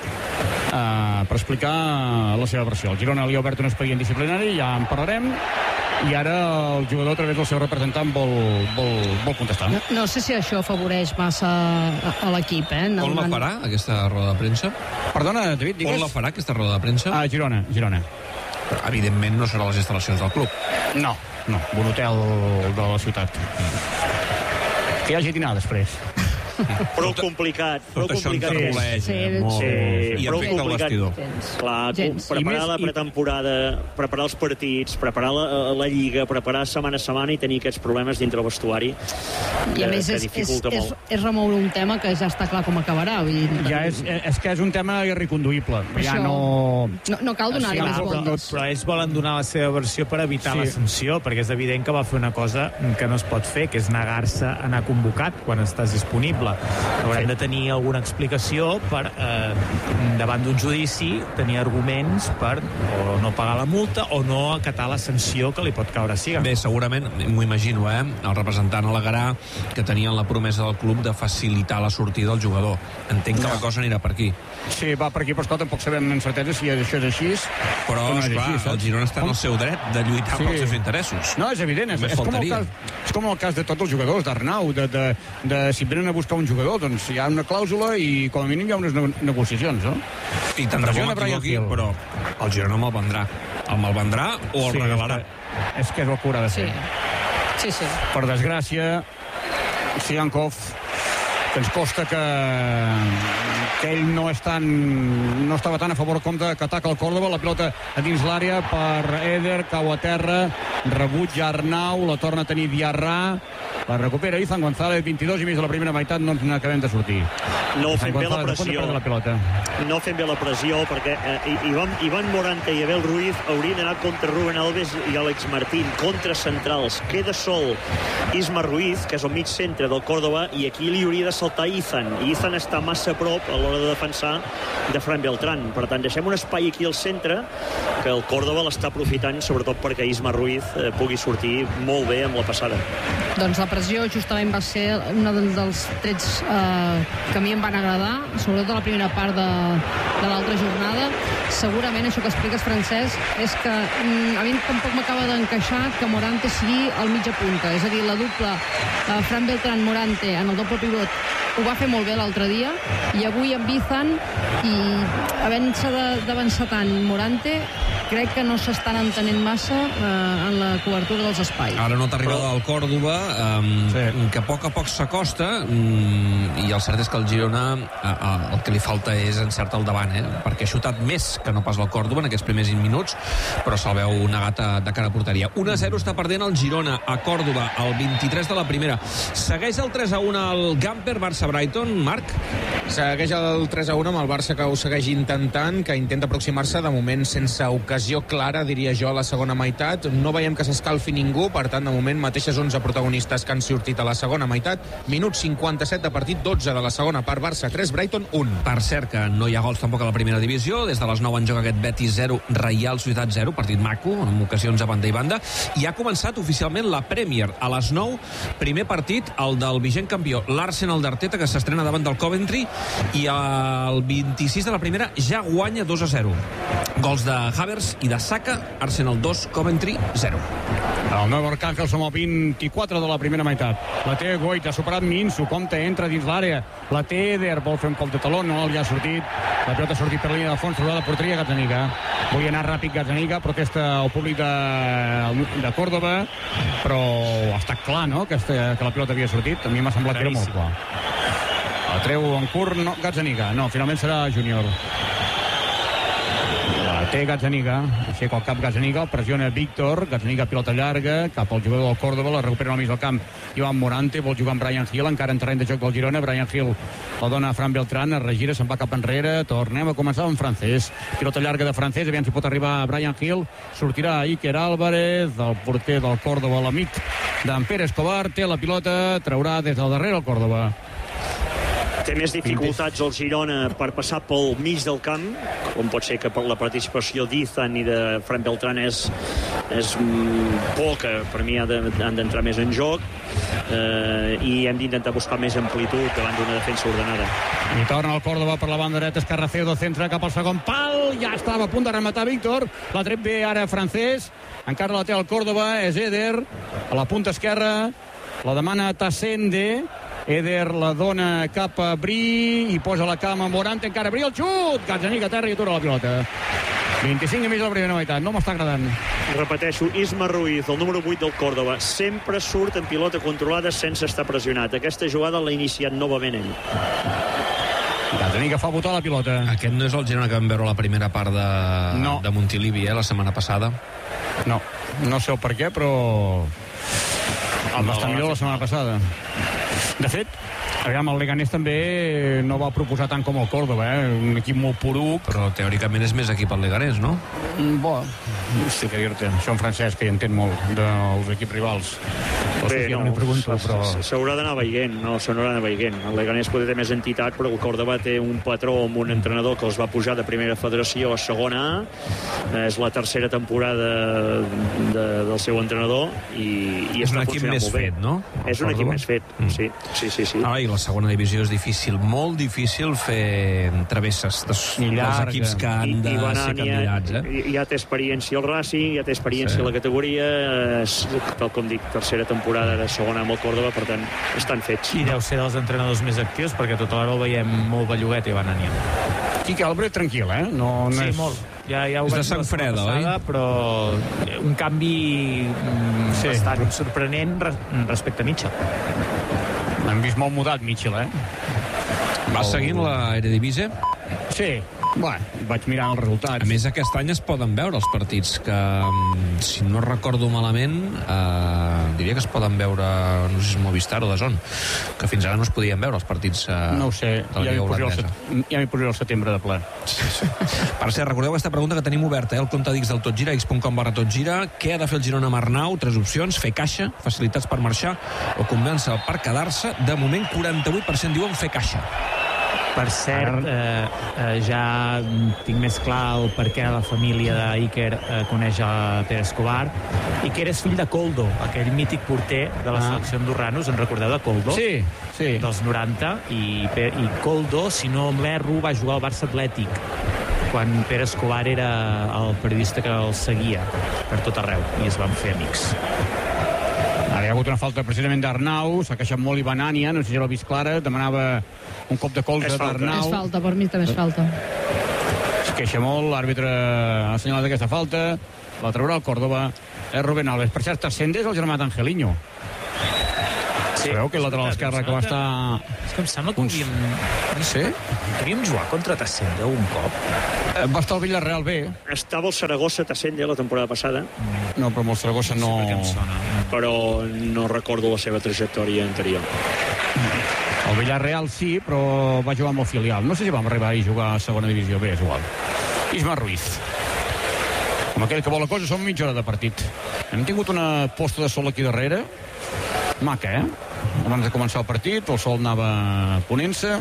uh, per explicar la seva versió. El Girona li ha obert un expedient disciplinari, ja en parlarem, i ara el jugador a través del seu representant vol, vol, vol contestar. No, no sé si això afavoreix massa a, a l'equip, eh? No, On la farà, aquesta roda de premsa? Perdona, David, digues. On la farà, aquesta roda de premsa? A Girona, Girona. Evidentment no serà a les instal·lacions del club. No, no, un hotel de la ciutat. Que hi hagi dinar després. Prou complicat, prou Tot això complicat. enterboleix, Sí, eh? Molt... sí, I prou afecta el complicat. vestidor. Clar, Gens. preparar I la més- pretemporada, preparar els partits, preparar la, la Lliga, preparar setmana a setmana i tenir aquests problemes dintre el vestuari I que, a més que és, és, dificulta és, molt. és remoure un tema que ja està clar com acabarà. Vull dir, Ja és, és que és un tema irreconduïble. Ja Això- no... no, no cal donar-hi Sí, més clar, però, voltes. però ells volen donar la seva versió per evitar Sí. la sanció, perquè és evident que va fer una cosa que no es pot fer, que és negar-se a anar convocat quan estàs disponible. Haurem de tenir alguna explicació per, eh, davant d'un judici, tenir arguments per o no pagar la multa o no acatar la sanció que li pot caure a Siga. Bé, segurament, m'ho imagino, eh? El representant al·legarà que tenien la promesa del club de facilitar la sortida del jugador. Entenc que la cosa anirà per aquí. Sí, va per aquí, però esclar, tampoc sabem amb certesa si això és així. Però, o no és esclar, així, saps? el Girona està en el seu dret de lluitar Sí. pels seus interessos. No, és evident, és, Només és, com el faltaria. cas, és com el cas de tots els jugadors, d'Arnau, de, de, de si venen a buscar un jugador, doncs hi ha una clàusula i com a mínim hi ha unes ne negociacions, no? I tant de Pressió bo de Brian m'equivoqui, Hill. però el Girona me'l vendrà. El me'l vendrà o el Sí, regalarà. És que, és que és el que haurà de Sí, fer. sí, sí. Per desgràcia, Sigankov, que ens costa que, que ell no, és tan, no estava tan a favor com de que ataca el Córdoba, la pilota a dins l'àrea per Eder, cau a terra, rebutja Arnau, la torna a tenir Diarra, la recupera Izan González, vint-i-dos i mig de la primera meitat, no ens n'acabem de sortir. No Izan fem bé la González, a punt de pressió. perdre la pilota. No fem bé la pressió perquè eh, Ivan, Ivan Morante i Abel Ruiz haurien d'anar contra Rubén Alves i Àlex Martín, contra centrals. Queda sol Isma Ruiz, que és el mig centre del Córdoba, i aquí li hauria de saltar Izan. I Izan està massa a prop a l'hora de defensar de Fran Beltrán. Per tant, deixem un espai aquí al centre que el Córdoba l'està aprofitant, sobretot perquè Isma Ruiz eh, pugui sortir molt bé amb la passada. Doncs la pressió justament va ser un dels trets eh, que a mi em van agradar, sobretot a la primera part de, de l'altra jornada. Segurament això que expliques, Francesc, és que mm, a mi tampoc m'acaba d'encaixar que Morante sigui al mitja punta. És a dir, la dupla eh, Fran Beltrán-Morante en el doble pivot ho va fer molt bé l'altre dia, i avui amb Izan, i havent-se d'avançar tant Morante, crec que no s'estan entenent massa eh, en la cobertura dels espais. Ara nota arribada del Còrdova, um, Sí. que a poc a poc s'acosta, um, i el cert és que el Girona uh, uh, el que li falta és encert al davant, eh? Perquè ha xutat més que no pas el Còrdova en aquests primers vint minuts, però se'l veu negat a, de cara a porteria. un a zero està perdent el Girona a Còrdova, al vint-i-tres de la primera. Segueix el tres a un al Gamper Barça-Brighton, Marc? Segueix el tres a un amb el Barça, que ho segueix intentant, que intenta aproximar-se, de moment sense ocasió clara, diria jo, a la segona meitat. No veiem que s'escalfi ningú, per tant, de moment, mateixes onze protagonistes que han sortit a la segona meitat. Minut cinquanta-set de partit, dotze de la segona part. Barça tres, Brighton un. Per cert, que no hi ha gols tampoc a la primera divisió. Des de les nou en joc aquest Betis zero, Reial Societat zero, partit maco, amb ocasions a banda i banda. I ha començat oficialment la Premier. A les nou, primer partit, el del vigent campió, l'Arsenal d'Arteta, que s'estrena davant del Coventry, i el vint-i-sis de la primera ja guanya dos a zero. Gols de Havertz i de Saka. Arsenal dos, Coventry zero. El nou Arcángel som al vint-i-quatre de la primera meitat. La té Goit, ha superat Minsu, Comte entra dins l'àrea, la té Eder, vol fer un cop de taló, no li ha sortit, la pilota ha sortit per la línia de fons, trobada de porteria Gazzaniga. Volia anar ràpid Gazzaniga, protesta el públic de, de Córdoba, però ha estat clar, no?, que, este, que la pilota havia sortit. A mi m'ha semblat que era molt clar. La treu en curt, no, Gazzaniga. No, finalment serà Júnior. La té Gazzaniga. Aixeca el cap Gazzaniga, pressiona Víctor. Gazzaniga, pilota llarga, cap al jugador del Córdoba, la recupera al mig del camp Ivan Morante, vol jugar amb Brian Hill, encara en terreny de joc del Girona. Brian Hill la dona a Fran Beltrán, es regira, se'n va cap enrere. Tornem a començar amb Francés. Pilota llarga de Francés, aviam si pot arribar a Brian Hill. Sortirà Iker Álvarez, el porter del Córdoba, l'amic d'en Pere Escobar. Té la pilota, traurà des del darrere el Córdoba. Té més dificultats el Girona per passar pel mig del camp, com pot ser que per la participació d'Ethan i de Fran Beltrán és, és poca. Per mi han d'entrar més en joc, eh, i hem d'intentar buscar més amplitud davant d'una defensa ordenada. I torna el Córdoba per la banda dreta, Escarracedo centra cap al segon pal, ja estava a punt de rematar Víctor, la tret bé ara Francés, encara la té el Córdoba, és Eder, a la punta esquerra, la demana Tassende, Eder la dona cap a Bri i posa la cama Morante, encara Bri, el xut, Gazzaniga terra i atura la pilota. vint-i-cinc i mig de la primera meitat, no m'està agradant. Repeteixo, Isma Ruiz, el número vuit del Córdoba, sempre surt en pilota controlada sense estar pressionat. Aquesta jugada l'ha iniciat novament ell. Gazzaniga fa votar la pilota. Aquest no és el Girona que vam veure la primera part de, no. de Montilivi, eh, la setmana passada. No, no sé el per què, però el va estar millor la setmana passada. De fet, aviam, el Leganés també no va proposar tant com el Córdoba, eh? Un equip molt poruc. Però teòricament és més equip el Leganés, no? Mm, bo, no sé què dir-te. Això en Francesc, que hi entén molt dels equips rivals. Bé, no, pregunto, però s'haurà d'anar veient, no, s'haurà d'anar veient. El Leganés potser té més entitat, però el Córdoba té un patró amb un entrenador que els va pujar de primera federació a segona A. És la tercera temporada de, del seu entrenador i, i és està un equip més fet, no? És un equip més fet, mm. sí, sí, sí, sí. Ah, i la segona divisió és difícil, molt difícil fer travesses dels, dels equips que han de I, ser candidats, eh? Ja té experiència el Racing, ja té experiència sí. la categoria, és, tal com dic, tercera temporada de segona amb el Córdoba, per tant, estan fets. I deu ser dels entrenadors més actius, perquè tota l'hora el veiem molt belluguet i banania. Quique Álvarez, tranquil, eh? No, no sí, és... molt. Ja, ja ho és de sang freda, passada, oi? Però un canvi sí. bastant sorprenent respecte a Mitchell. Hem vist molt mudat, Mitchell, eh? Va seguint la Eredivisie? Sí. Bueno, vaig mirar els resultats. A més, aquest any es poden veure els partits que, si no recordo malament, eh, diria que es poden veure, no sé si és Movistar o D A Z N, que fins ara no es podien veure els partits eh, no ho sé, de la Lliga holandesa. Ja m'hi posaré el setembre de ple. Sí, sí. Per cert, recordeu aquesta pregunta que tenim oberta, eh? El compte d'X del Tot Gira, x punt com barra Tot Gira. Què ha de fer el Girona amb Arnau? Tres opcions: fer caixa, facilitats per marxar o convèncer per quedar-se. De moment, quaranta-vuit per cent diuen fer caixa. Per cert, eh, eh, ja tinc més clar el per què la família d'Iker eh, coneix a Pere Escobar. Iker és fill de Koldo, aquell mític porter de la ah. selecció andorrana. Us en recordeu de Koldo? Sí, sí. Dels noranta. I, i Koldo, si no m'erro, va jugar al Barça Atlètic quan Pere Escobar era el periodista que el seguia per tot arreu i es van fer amics. Ara hi ha hagut una falta precisament d'Arnau, s'ha queixat molt Ivan Ania, no sé si l'ha vist clara, demanava un cop de colze d'Arnau. És falta, per mi també és falta. Es queixa molt, l'àrbitre ha assenyalat aquesta falta, la traurà el Córdoba, és Rubén Alves. Per cert, Tassende és el germà d'Angelino. Sí, sabeu que el lateral esquerre que va estar... És que em sembla que uns... havíem... Sí? Havíem jugat contra Tassende un cop. Va estar al Villarreal B. Estava el Saragossa Tassende la temporada passada. No, però amb el Saragossa no... Però no recordo la seva trajectòria anterior. El Villarreal sí, però va jugar amb el filial. No sé si vam arribar a jugar a segona divisió. Bé, és igual. Isma Ruiz. Com aquell que vol la cosa, som mitja hora de partit. Hem tingut una posta de sol aquí darrere. Maca, eh? Abans de començar el partit, el sol anava ponent-se.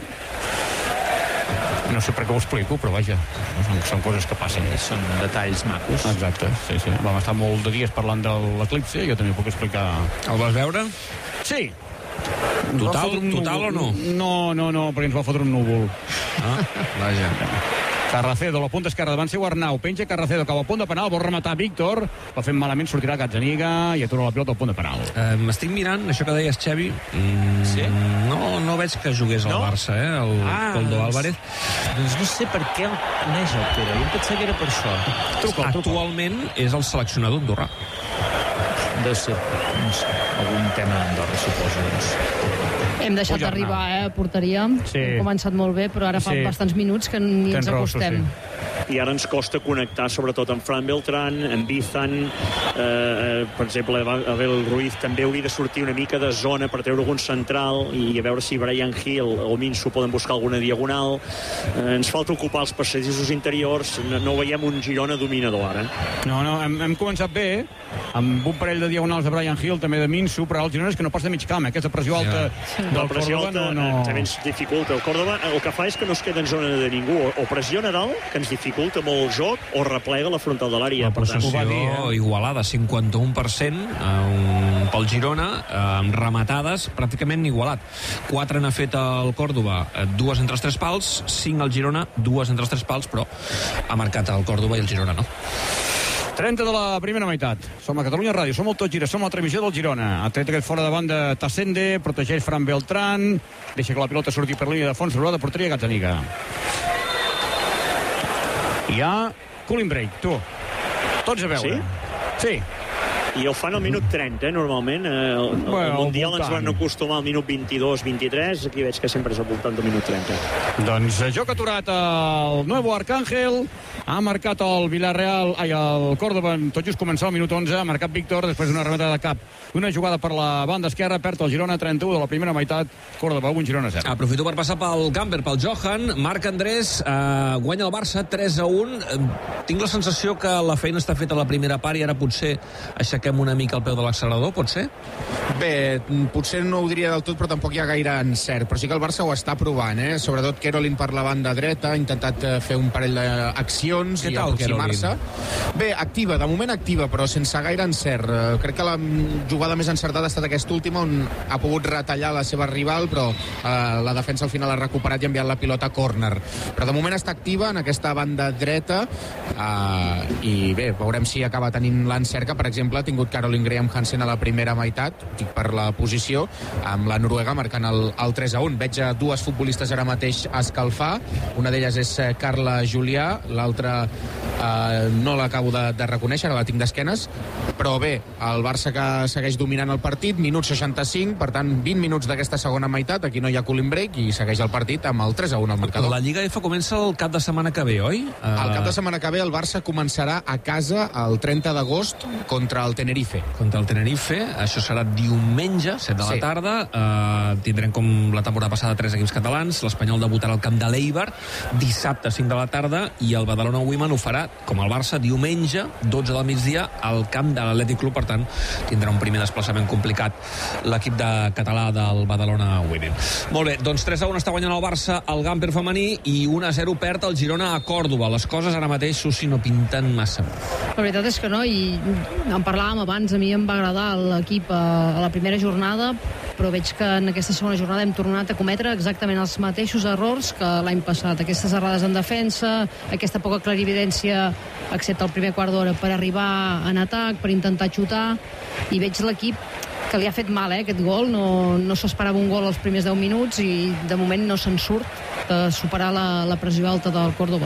No sé per què ho explico, però vaja, són, són coses que passen. Són detalls macos. Exacte, sí, sí. Vam estar molt de dies parlant de l'eclipse, jo també puc explicar... El vas veure? Sí. Total, total o no? No, no, no, perquè ens va fotre un núvol. Ah, vaja. Carracedo, la punta esquerra davant seu Arnau, penja Carracedo, cau al punt de penal, vol rematar Víctor, va fent malament, sortirà Gazzaniga i atura la pilota al punt de penal. Eh, M'estic mirant, això que deies, Xavi, mm, sí? no, no veig que jugués al no? Barça, eh, el ah, Coldo Álvarez. Doncs no sé per què el coneix el Pere, jo em pensava que era per això. Truca, Actualment truca. És el seleccionador andorrà. Deu ser, no sé, algun tema d'Andorra, suposo, doncs. Hem deixat d'arribar, eh, a porteria. Sí. Hem començat molt bé, però ara fa sí. bastants minuts que ni Tens ens acostem. Raó, sí. I ara ens costa connectar, sobretot amb Fran Beltrán, amb Bizan, eh, per exemple, Abel Ruiz també hauria de sortir una mica de zona per treure algun central i a veure si Brian Hill o Minso poden buscar alguna diagonal. Eh, ens falta ocupar els passadissos interiors, no, no veiem un Girona dominador ara. No, no, hem, hem començat bé, amb un parell de diagonals de Brian Hill, també de Minso, però el Girona és que no passa de mig camp, eh? Aquesta pressió alta sí. del Córdoba no, no... també ens dificulta. El Córdoba el que fa és que no es queda en zona de ningú, o pressiona dalt, que ens dificulta molt el joc, o replega la frontal de l'àrea. La possessió eh? igualada, cinquanta-un per cent eh, pel Girona, eh, amb rematades pràcticament igualat. Quatre n'ha fet el Córdoba, eh, dues entre els tres pals, cinc al Girona, dues entre els tres pals, però ha marcat el Córdoba i el Girona no. trenta de la primera meitat. Som a Catalunya Ràdio, som el Tot Gira, som la televisió del Girona. Ha tret aquest fora de banda Tassende, protegeix Fran Beltrán, deixa que la pilota surti per línia de fons, de porteria Gazzaniga. Hi ha cooling break, tu. Tots a veure. Sí? Sí. I el fan al minut trenta, eh, normalment. Eh, el, bueno, el Mundial ens van acostumar al minut vint-i-dos vint-i-tres. Aquí veig que sempre és al voltant del minut trenta. Doncs joc aturat el Nuevo Arcángel. Ha marcat el Villarreal, ai, el Córdoba, tot just començar el minut onze. Ha marcat Víctor després d'una rematada de cap. Una jugada per la banda esquerra, perd el Girona, trenta-u de la primera meitat. Córdoba un, Girona zero. Aprofito per passar pel Gamper, pel Johan. Marc Andrés, eh, guanya el Barça tres a un. Eh, tinc la sensació que la feina està feta a la primera part i ara potser aixequem una mica el peu de l'accelerador, pot ser? Bé, potser no ho diria del tot, però tampoc hi ha gaire encert. Però sí que el Barça ho està provant, eh? Sobretot Querolin per la banda dreta, ha intentat fer un parell d'accions i aproximar-se. Bé, activa, de moment activa, però sense gaire encert. Crec que la jugada més encertada ha estat aquesta última, on ha pogut retallar la seva rival, però eh, la defensa al final ha recuperat i ha enviat la pilota a córner. Però de moment està activa en aquesta banda dreta eh, i bé, veurem si acaba tenint l'encert que, per exemple, ha tingut Caroline Graham Hansen a la primera meitat, dic per la posició, amb la Noruega marcant el, el tres a un. Veig a dues futbolistes ara mateix a escalfar. Una d'elles és Carla Julià, l'altra eh, no l'acabo de, de reconèixer, la tinc d'esquenes, però bé, el Barça que segueix dominant el partit, minut seixanta-cinc, per tant, vint minuts d'aquesta segona meitat, aquí no hi ha cooling break i segueix el partit amb el tres a un al marcador. La Lliga F comença el cap de setmana que ve, oi? Uh... El cap de setmana que ve el Barça començarà a casa el trenta d'agost contra el Tenerife. Contra el Tenerife, això serà diumenge, set de la sí. tarda. Uh, tindrem, com la temporada passada, tres equips catalans. L'Espanyol debutarà al camp de l'Eibar dissabte, cinc de la tarda, i el Badalona Women ho farà, com el Barça, diumenge, dotze del migdia, al camp de l'Atlètic Club. Per tant, tindrà un primer desplaçament complicat l'equip de català del Badalona Women. Molt bé, doncs tres a un està guanyant el Barça al Gamper femení i un a zero perd el Girona a Còrdova. Les coses ara mateix, Susi, no pinten massa. La veritat és que no, i en parlàvem abans, a mi em va agradar l'equip a, a la primera jornada, però veig que en aquesta segona jornada hem tornat a cometre exactament els mateixos errors que l'any passat. Aquestes errades en defensa, aquesta poca clarividència, excepte el primer quart d'hora, per arribar en atac, per intentar xutar, i veig l'equip que li ha fet mal, eh, aquest gol. No, no s'esperava un gol als primers deu minuts i de moment no se'n surt de superar la, la pressió alta del Córdoba.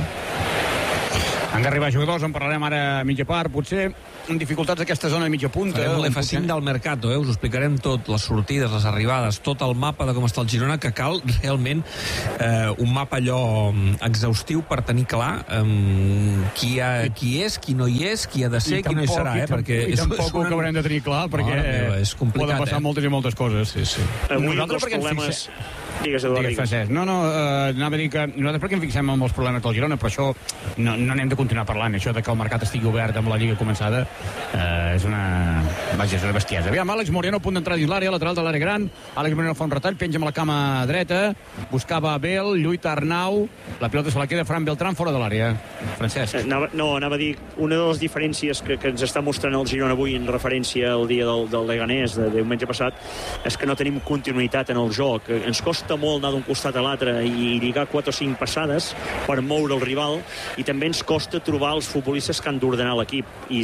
Han d'arribar jugadors, en parlarem ara a mitja part, potser amb dificultats d'aquesta zona de mitja punta. Farem l'F cinc del Mercato, eh? Us ho explicarem tot, les sortides, les arribades, tot el mapa de com està el Girona, que cal realment eh, un mapa allò exhaustiu per tenir clar eh, qui, ha, qui és, qui no hi és, qui ha de ser, I qui tampoc, no hi serà. Eh? I, perquè i és, tampoc és una... ho acabarem de tenir clar, perquè oh, meva, és complicat, poden passar eh? moltes i moltes coses. Sí, sí. Avui un dels problemes... Digues, Eduard, digues. Digues, no, no, eh, anava a dir que nosaltres perquè em fixem en els problemes del Girona, però això no, no n'hem de continuar parlant. Això de que el mercat estigui obert amb la Lliga començada eh, és una... Vaja, és una bestiesa. Aviam, Àlex Moreno a punt d'entrar dins l'àrea, lateral de l'àrea gran. Àlex Moreno fa un retall, penja amb la cama dreta, buscava Abel, lluita Arnau, la pilota se la queda Fran Beltrán fora de l'àrea. Francesc. Anava, no, anava a dir, una de les diferències que, que ens està mostrant el Girona avui en referència al dia del, del Leganés, de, de diumenge passat, és que no tenim continuïtat en el joc. Ens costa molt anar d'un costat a l'altre i lligar quatre o cinc passades per moure el rival, i també ens costa trobar els futbolistes que han d'ordenar l'equip, i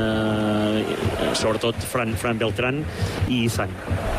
eh, sobretot Fran, Fran Beltrán i Izan.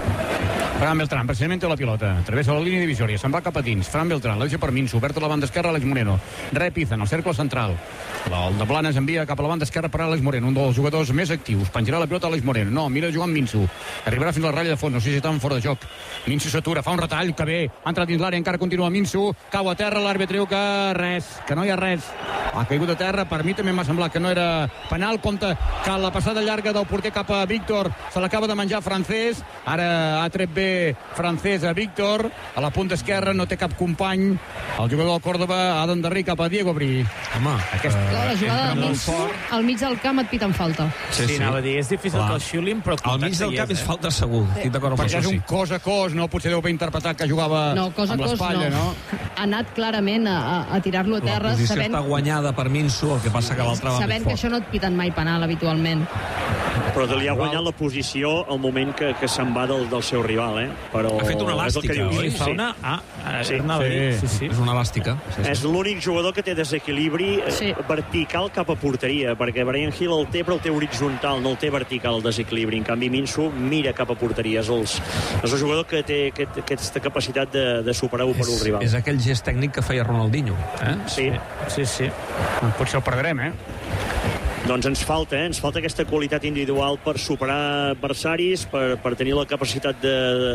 Fran Beltrán, precisament té la pilota. Travessa la línia divisòria, se'n va cap a dins. Fran Beltrán, la deixa per Minso, obert a la banda esquerra, Àlex Moreno. Rep Izan, al cercle central. El de Blanes envia cap a la banda esquerra per Àlex Moreno, un dels jugadors més actius. Penjarà la pilota a Àlex Moreno. No, mira jugant Minso. Arribarà fins a la ratlla de fons, no sé si està fora de joc. Minso s'atura, fa un retall, que bé. Ha entrat dins l'àrea, encara continua Minso. Cau a terra, l'àrbitre diu que res, que no hi ha res. Ha caigut a terra, per mi també m'ha semblat que no era penal. Compte que la passada llarga del porter cap a Víctor se l'acaba de menjar Francés. Ara ha tret bé Francés a Víctor, a la punta esquerra no té cap company, el jugador del Córdoba ha d'endarrir cap a Diego Bri. Home, aquesta uh, la jugada al mig, al mig del camp et piten falta. Sí, sí, anava a dir, és difícil clar. Que el xiulin, però al mig del camp és, és falta segur, sí. Estic d'acord amb perquè és un cos a cos, no? Potser deu haver interpretat que jugava no, cos a amb l'espatlla, no. no? Ha anat clarament a, a, a tirar-lo a terra. La posició sabent, està guanyada per Minso, el que passa que l'altre va més fort. Sabent que això no et piten mai penal habitualment. Però li ha guanyat la posició al moment que, que se'n va del, del seu rival, eh? Però ha fet una elàstica, oi? Fa una... Ah, sí. Sí. Sí, sí. És una elàstica. Sí, sí. És l'únic jugador que té desequilibri sí. vertical cap a porteria, perquè Bryan Gil el té, però el té horitzontal, no el té vertical, el desequilibri. En canvi, Minso mira cap a porteria. És, els, és el jugador que té aquest, aquesta capacitat de, de superar-ho per un rival. És aquell gest tècnic que feia Ronaldinho. Eh? Sí. Sí, sí. Potser ho perdrem, eh? Doncs ens falta, eh? ens falta aquesta qualitat individual per superar adversaris, per, per tenir la capacitat de,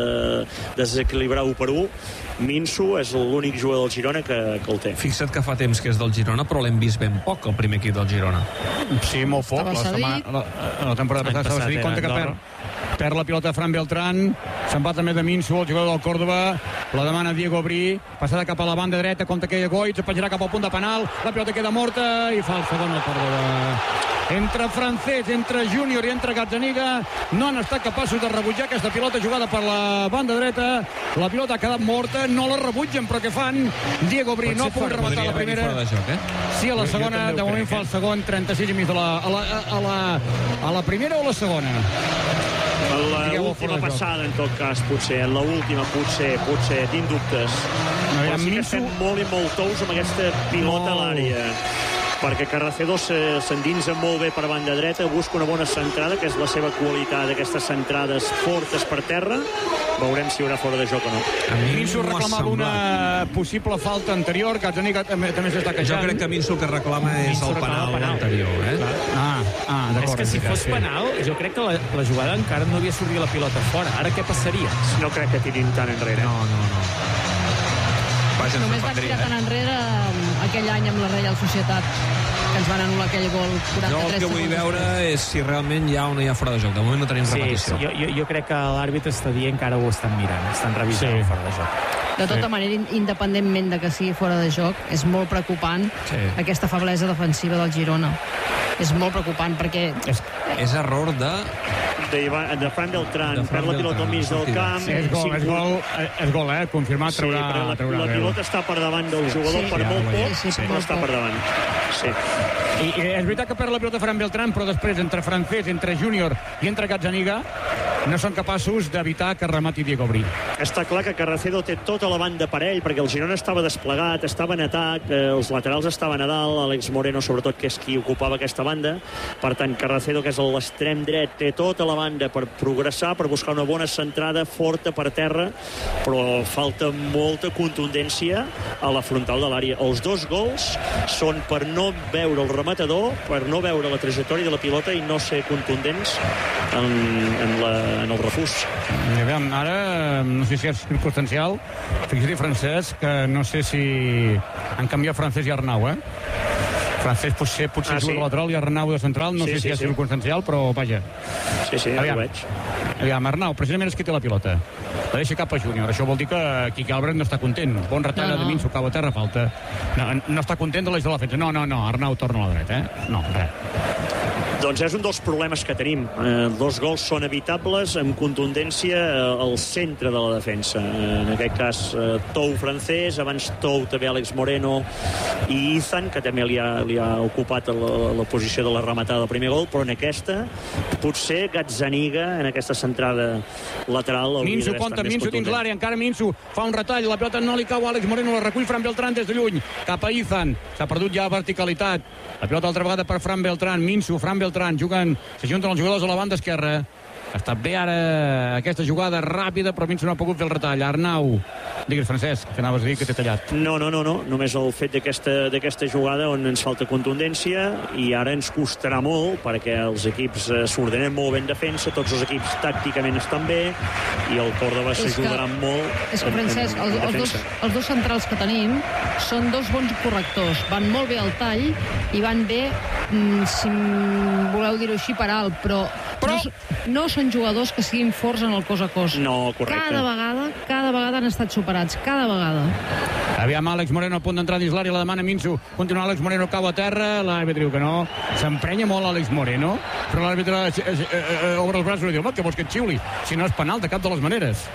de desequilibrar un per un. Minso és l'únic jugador del Girona que, que el té. Fixa't que fa temps que és del Girona, però l'hem vist ben poc, el primer equip del Girona. Sí, molt poc. La, setmana, la, la temporada passada estava cedit. Compte que perd, perd la pilota Fran Beltrán, se'n va també de Minso, el jugador del Córdoba, la demana Diego Bri, passada cap a la banda dreta, compte que hi ha Goitz, penjarà cap al punt de penal, la pilota queda morta i fa el segon el Córdoba. Entre Francés, entre Júnior i entre Gazzaniga no han estat capaços de rebutjar aquesta pilota jugada per la banda dreta. La pilota ha quedat morta, no la rebutgen, però què fan? Diego Bri no ha pogut rematar la primera. Joc, eh? Sí, a la segona, de moment fa el segon, trenta-sis i mig de la, a, la, a, la, a la primera o la segona? L'última passada, en tot cas, potser. En l'última, potser, potser, tinc dubtes. No, però sí que estem molt i molt tous amb aquesta pilota no. a l'àrea. Perquè Carracedo s'endinsa molt bé per banda dreta, busca una bona centrada, que és la seva qualitat, aquestes centrades fortes per terra. Veurem si hi haurà fora de joc o no. Minso reclamava una possible falta anterior, Gazzaniga també, també s'està queixant. Jo crec que Minso el que reclama és el penal, penal anterior. Eh? Ah, ah d'acord. És que si fos penal, jo crec que la, la jugada encara no havia sortit la pilota fora. Ara què passaria? No crec que tirin tant enrere. No, no, no. Vaja, només van tirar tant enrere aquell any amb la Reial Societat, que ens van anul·lar aquell gol quaranta-tres. Jo el que vull veure és si realment hi ha o no hi ha fora de joc. De moment no tenim sí, repetició. Sí, jo, jo crec que l'àrbitre està dient que ara ho estan mirant, estan revisant sí. fora de joc. De tota sí. manera, independentment de que sigui fora de joc, és molt preocupant sí. aquesta feblesa defensiva del Girona. És molt preocupant perquè... És, és error de... De, de Fran Beltrán, perd la pilota al mig del camp. Sí, és gol, és gol, és gol, eh? Confirmat, traurà... Sí, la, traurà la pilota està per davant del jugador sí, per sí, molt poc, sí, sí, però està per davant. Sí. I, I és veritat que perd la pilota Fran Beltrán, però després entre Francés, entre Júnior i entre Gazzaniga no són capaços d'evitar que remati Diego Bri. Està clar que Carracedo té tota la banda per ell, perquè el Girona estava desplegat, estava en atac, eh, els laterals estaven a dalt, Àlex Moreno sobretot, que és qui ocupava aquesta banda. Per tant, Carracedo, que és l'extrem dret, té tota la banda per progressar, per buscar una bona centrada forta per terra, però falta molta contundència a la frontal de l'àrea. Els dos gols són per no veure el rematador, per no veure la trajectòria de la pilota i no ser contundents en, en, la, en el refús. I aviam, ara no sé si és circumstancial, fixa't, Francesc, que no sé si han canviat Francesc i Arnau, eh? Francesc potser, potser ah, sí. juga de lateral i Arnau de central, no sí, sé si sí, és sí. circumstancial, però vaja. Sí, sí, ja ho veig. Aviam, Arnau, precisament és qui té la pilota. La deixa cap a Júnior. Això vol dir que Quique Álvarez no està content. Bon retall no, no. de Minso, cau a terra, falta. No, no està content de l'eix de la defensa. No, no, no, Arnau torna a la dreta, eh? No, res. Doncs és un dels problemes que tenim. Eh, dos gols són evitables amb contundència al centre de la defensa. Eh, en aquest cas, eh, Tou francès, abans Tou també Àlex Moreno i Izan, que també li ha, li ha ocupat la, la posició de la rematada del primer gol, però en aquesta, potser Gazzaniga, en aquesta centrada lateral... Minso compta, Minso dins l'àrea, encara Minso fa un retall, la pilota no li cau a Àlex Moreno, la recull Fran Beltrán des de lluny, cap a Izan, s'ha perdut ja verticalitat, la pilota altra vegada per Fran Beltrán, Minso, Fran Beltrán, juguen, s'ajunten els jugadors a la banda esquerra. Ha estat bé ara aquesta jugada ràpida, però Minso no ha pogut fer el retall. Arnau, digues, Francesc, que anaves a dir que t'he tallat. No, no, no, no. Només el fet d'aquesta jugada on ens falta contundència i ara ens costarà molt perquè els equips s'ordenen molt bé en defensa, tots els equips tàcticament estan bé i el Córdoba s'ajudarà molt. És que, Francesc, els, els, dos, els dos centrals que tenim són dos bons correctors. Van molt bé al tall i van bé, si voleu dir-ho així, per alt, però, però... No, no són jugadors que siguin forts en el cos a cos. No, correcte. Cada vegada, cada vegada han estat superats, cada vegada. Aviam, Àlex Moreno a punt d'entrar dins l'àrea, la demana Minso. Continua Àlex Moreno, cau a terra, l'àrbitre diu que no. S'emprenya molt Àlex Moreno, però l'àrbitre eh, eh, eh, obre els braços i diu, home, que vols que et xiuli? Si no és penal, de cap de les maneres.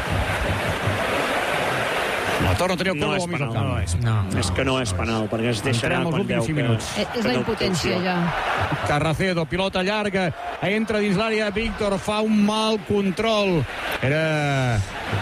La torna a tenir el no és penal, no, és, no, no, és que no és penal, perquè es deixarà quan veu que... Minuts. És la impotència, ja. Carracedo, pilota llarga, entra dins l'àrea, Víctor fa un mal control. Era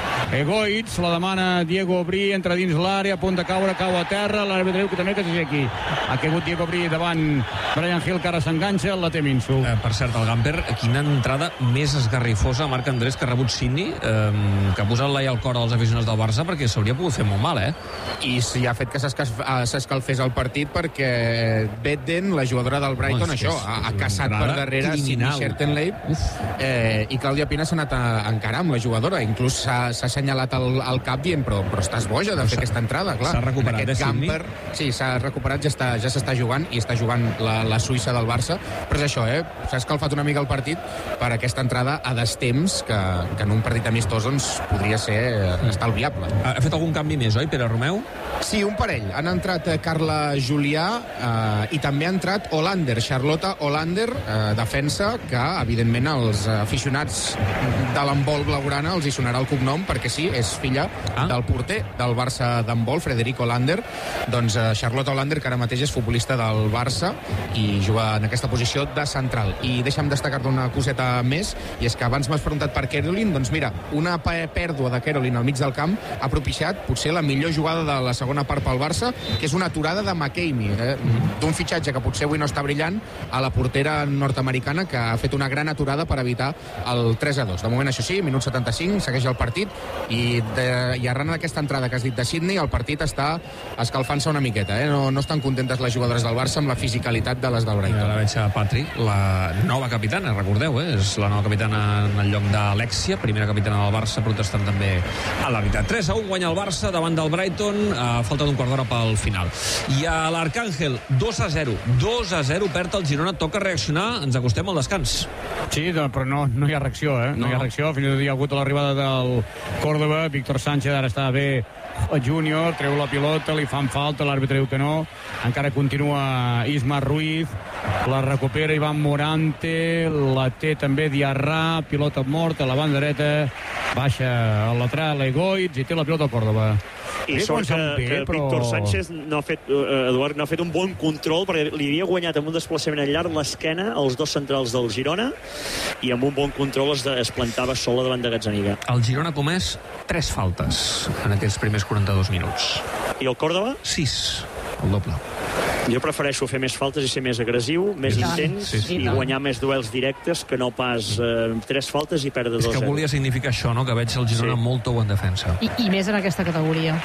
Egoitz, la demana Diego Bri, entra dins l'àrea, a punt de caure, cau a terra, l'àrbitre diu que també que s'aixequi. Ha caigut Diego Bri davant Brian Hill, que ara s'enganxa, la té Minso. Eh, per cert, el Gamper, quina entrada més esgarrifosa, Marc Andrés, que ha rebut Sidney, eh, que ha posat l'ai al cor als aficionats del Barça, perquè s'hauria pogut fer molt mal, eh? I sí, ha fet que s'escalfés el partit perquè Bedden, la jugadora del Brighton, oh, això, ha, ha caçat per darrere Sidney Schertenleib, eh, i Clàudia Pina s'ha anat a encarar amb la jugadora, inclús s'ha assenyalat el, el cap dient, però, però estàs boja de fer aquesta entrada, clar. S'ha recuperat, aquest eh, Gamper, sí, s'ha recuperat, ja està, ja s'està jugant, i està jugant la, la Suïssa del Barça, però és això, eh? S'ha escalfat una mica el partit per aquesta entrada a destemps, que, que en un partit amistós, doncs, podria ser estalviable. Ha fet algun canvi més, oi, Pere Romeu? Sí, un parell. Han entrat eh, Carla Julià eh, i també ha entrat Hollander, Charlotte Hollander, eh, defensa, que, evidentment, els aficionats de l'handbol blaugrana els hi sonarà el cognom, perquè sí, és filla ah. del porter del Barça d'handbol, Frederic Hollander. Doncs eh, Charlotte Hollander, que ara mateix és futbolista del Barça i juga en aquesta posició de central. I deixa'm destacar-te una coseta més, i és que abans m'has preguntat per Caroline, doncs mira, una pèrdua de Caroline al mig del camp ha propiciat potser la millor jugada de la segona part pel Barça, que és una aturada de McKamey, eh? d'un fitxatge que potser avui no està brillant, a la portera nord-americana, que ha fet una gran aturada per evitar el tres a dos. De moment, això sí, minut setanta-cinc, segueix el partit, i, de, i arran d'aquesta entrada que has dit de Sidney, el partit està escalfant-se una miqueta, eh? no, no estan contentes les jugadores del Barça amb la fisicalitat de les del Brighton. Ja la veig a Patri, la nova capitana, recordeu, eh? és la nova capitana en el lloc d'Alexia, primera capitana del Barça, protestant també a la veritat. tres a un guanya el Barça davant del Brighton, a falta d'un quart d'hora pel final. I a l'Arcàngel, dos a zero. dos a zero, perd el Girona, toca reaccionar, ens acostem al descans. Sí, però no, no hi ha reacció, eh? No, no hi ha reacció, fins i tot hi ha hagut l'arribada del Córdoba, Víctor Sánchez ara està bé, el Júnior treu la pilota, li fan falta, l'àrbitre diu que no, encara continua Isma Ruiz, la recupera Ivan Morante, la té també Diarra, pilota morta a la banda dreta, baixa al lateral Egoitz i té la pilota al Córdoba. I sort que, bé, que però... Víctor Sánchez no ha fet, uh, Eduard, no ha fet un bon control, perquè li havia guanyat amb un desplaçament al llarg l'esquena als dos centrals del Girona, i amb un bon control es, de, es plantava sola davant de Gazzaniga. El Girona ha comès tres faltes en aquests primers quaranta-dos minuts. I el Córdoba? Sis, el doble. Jo prefereixo fer més faltes i ser més agressiu, més intens, sí, sí, i guanyar més duels directes que no pas eh, tres faltes i perdre dos a zero. És que volia significar això, no?, que veig el Girona sí. molt tou en defensa. I, I més en aquesta categoria.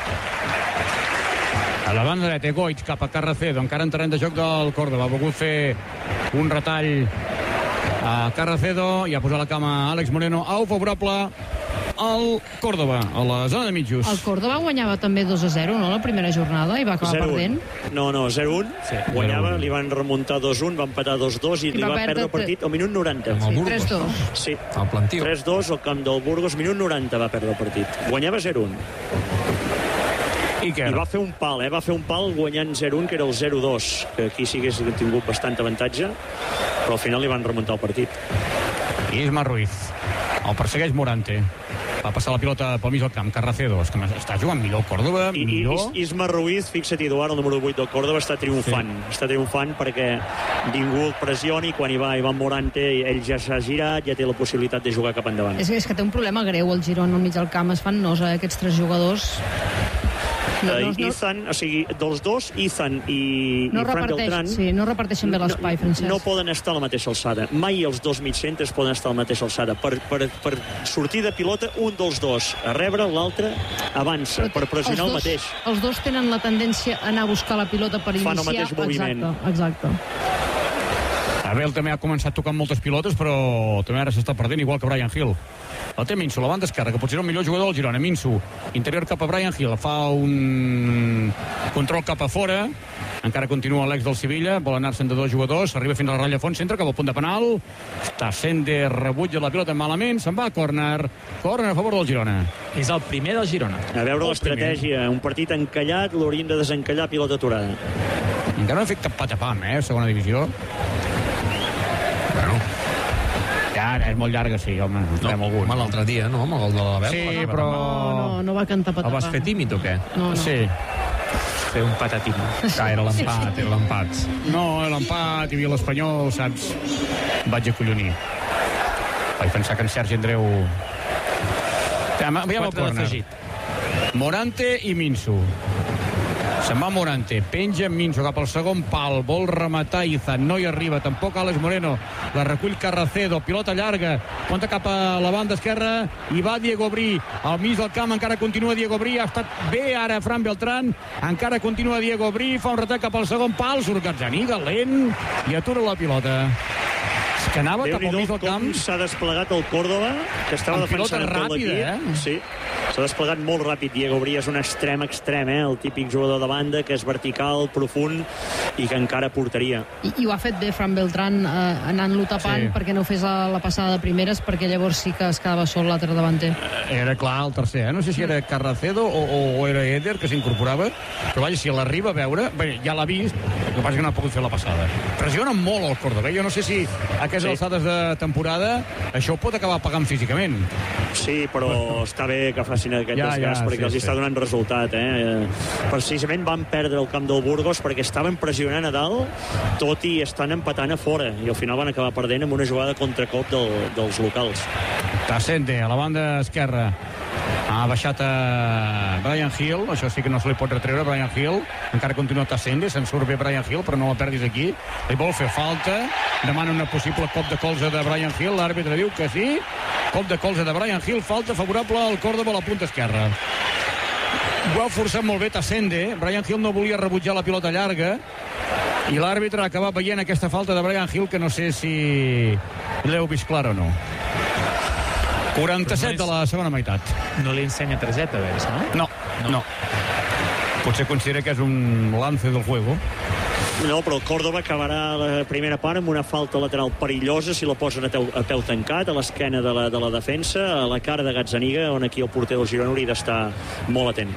A la banda dreta, Egoitz cap a Carracedo, encara en terreny de joc del Córdoba. Ha volgut fer un retall a Carracedo i ha posat la cama a Àlex Moreno. Au favorable el Córdoba, a la zona de mitjos. El Córdoba guanyava també dos a zero, no?, la primera jornada, i va acabar perdent. No, no, zero a un. Sí, guanyava, li van remuntar dos a un, va empatar dos a dos i, I li va, va perdre el partit al minut noranta. Sí, tres a dos. Sí, el plantiu. tres a dos al camp del Burgos, minut noranta va perdre el partit. Guanyava zero a un. I, I va fer un pal, eh? Va fer un pal guanyant zero a un, que era el zero a dos, que aquí sí que hagués tingut bastant avantatge, però al final li van remuntar el partit. Isma Ruiz. El persegueix Morante. Va passar la pilota pel mig del camp. Carracedo, és que està jugant millor Córdoba, I, millor. I Isma Ruiz, fixa't, Eduard, el número vuit del Córdoba, està triomfant. Sí. Està triomfant perquè ningú el pressioni, i quan hi va Ivan Morante, ell ja s'ha girat, ja té la possibilitat de jugar cap endavant. És, és que té un problema greu el Girona al mig del camp. Es fan nosa, eh, aquests tres jugadors. No, no, no. Ethan, o sigui, dels dos, Ethan i, no i Fran Beltrán... Sí, no reparteixen bé l'espai, Francesc. No, no poden estar a la mateixa alçada. Mai els dos mitjcentres poden estar a la mateixa alçada. Per, per, per sortir de pilota, un dels dos a rebre, l'altre avança, però per pressionar dos, el mateix. Els dos tenen la tendència a anar a buscar la pilota per iniciar... Fan el mateix moviment. Exacte, exacte. Abel també ha començat tocant moltes pilotes, però també ara s'està perdent, igual que Brian Hill. El té Minso, la banda esquerra, que potser era el millor jugador del Girona. Minso, interior cap a Brian Hill, fa un control cap a fora, encara continua l'ex del Sevilla, vol anar-se'n de dos jugadors, arriba fins a la ratlla a fons, centre cap al punt de penal, Tassende rebutja la pilota malament, se'n va a córner, córner a favor del Girona. És el primer del Girona. A veure l'estratègia, un partit encallat, l'haurien de desencallar, pilota aturada. Encara no ha fet cap patapam, eh, segona divisió. Bueno, ja és molt llarga, sí, home. No, home, l'altre dia, no, amb el gol de l'Abel. Sí, però... No, no, no va cantar patapà. El vas fer tímid o què? No, no. Sí. Fer un patatim. Ah, era l'empat, era l'empat. No, l'empat, hi havia l'Espanyol, saps? Vaig acollonir. Vaig pensar que en Sergi Andreu... Ja, veiem el córner. Morante i Minso. Se'n va Morante, penja Minso cap al segon pal, vol rematar Izan, no hi arriba, tampoc Àlex Moreno, la recull Carracedo, pilota llarga, compta cap a la banda esquerra, i va Diego Brí, al mig del camp encara continua Diego Brí, ha estat bé ara Fran Beltrán, encara continua Diego Brí, fa un retac cap al segon pal, surt Gazzaniga, lent, i atura la pilota. És que anava cap al mig del camp. Com s'ha desplegat el Córdoba, que estava defensant tot l'equip. Eh? Sí, s'ha desplegat molt ràpid. Diego Brí és un extrem extrem, eh? El típic jugador de banda que és vertical, profund i que encara portaria. I, i ho ha fet bé Fran Beltrán eh, anant-lo tapant, sí, perquè no fes la, la passada de primeres, perquè llavors sí que es quedava sol l'altre davanter. Era clar el tercer, eh? No sé si era Carracedo o, o era Eder que s'incorporava, però vaja, si l'arriba a veure, bé, ja l'ha vist, el que passa que no ha pogut fer la passada. Pressiona molt el Córdoba, jo no sé si aquestes sí. alçades de temporada això ho pot acabar pagant físicament. Sí, però bueno, està bé que facin aquest ja, desgast, ja, perquè sí, els sí. està donant resultat, eh? Precisament van perdre el camp del Burgos perquè estaven pressionant a dalt, tot i estan empatant a fora, i al final van acabar perdent amb una jugada contracop del, dels locals. Tassende, a la banda esquerra. Ha baixat a Brian Hill, això sí que no se li pot retreure, Brian Hill. Encara continua Tassende, se'n surt bé Brian Hill, però no la perdis aquí. Li vol fer falta, demana una possible cop de colze de Brian Hill, l'àrbitre diu que sí. Cop de colze de Brian Hill, falta favorable al Córdoba a la punta esquerra. Ho ha forçat molt bé Tassende, Brian Hill no volia rebutjar la pilota llarga, i l'àrbitre ha acabat veient aquesta falta de Brian Hill, que no sé si l'heu vist clar o no. quaranta-set de la segona meitat. No li ensenya targeta, veus, no? No, no. no. Potser considera que és un lance del juego. No, però el Córdoba acabarà la primera part amb una falta lateral perillosa si la posen a, teu, a peu tancat, a l'esquena de la, de la defensa, a la cara de Gazzaniga, on aquí el porter del Girona hauria d'estar molt atent.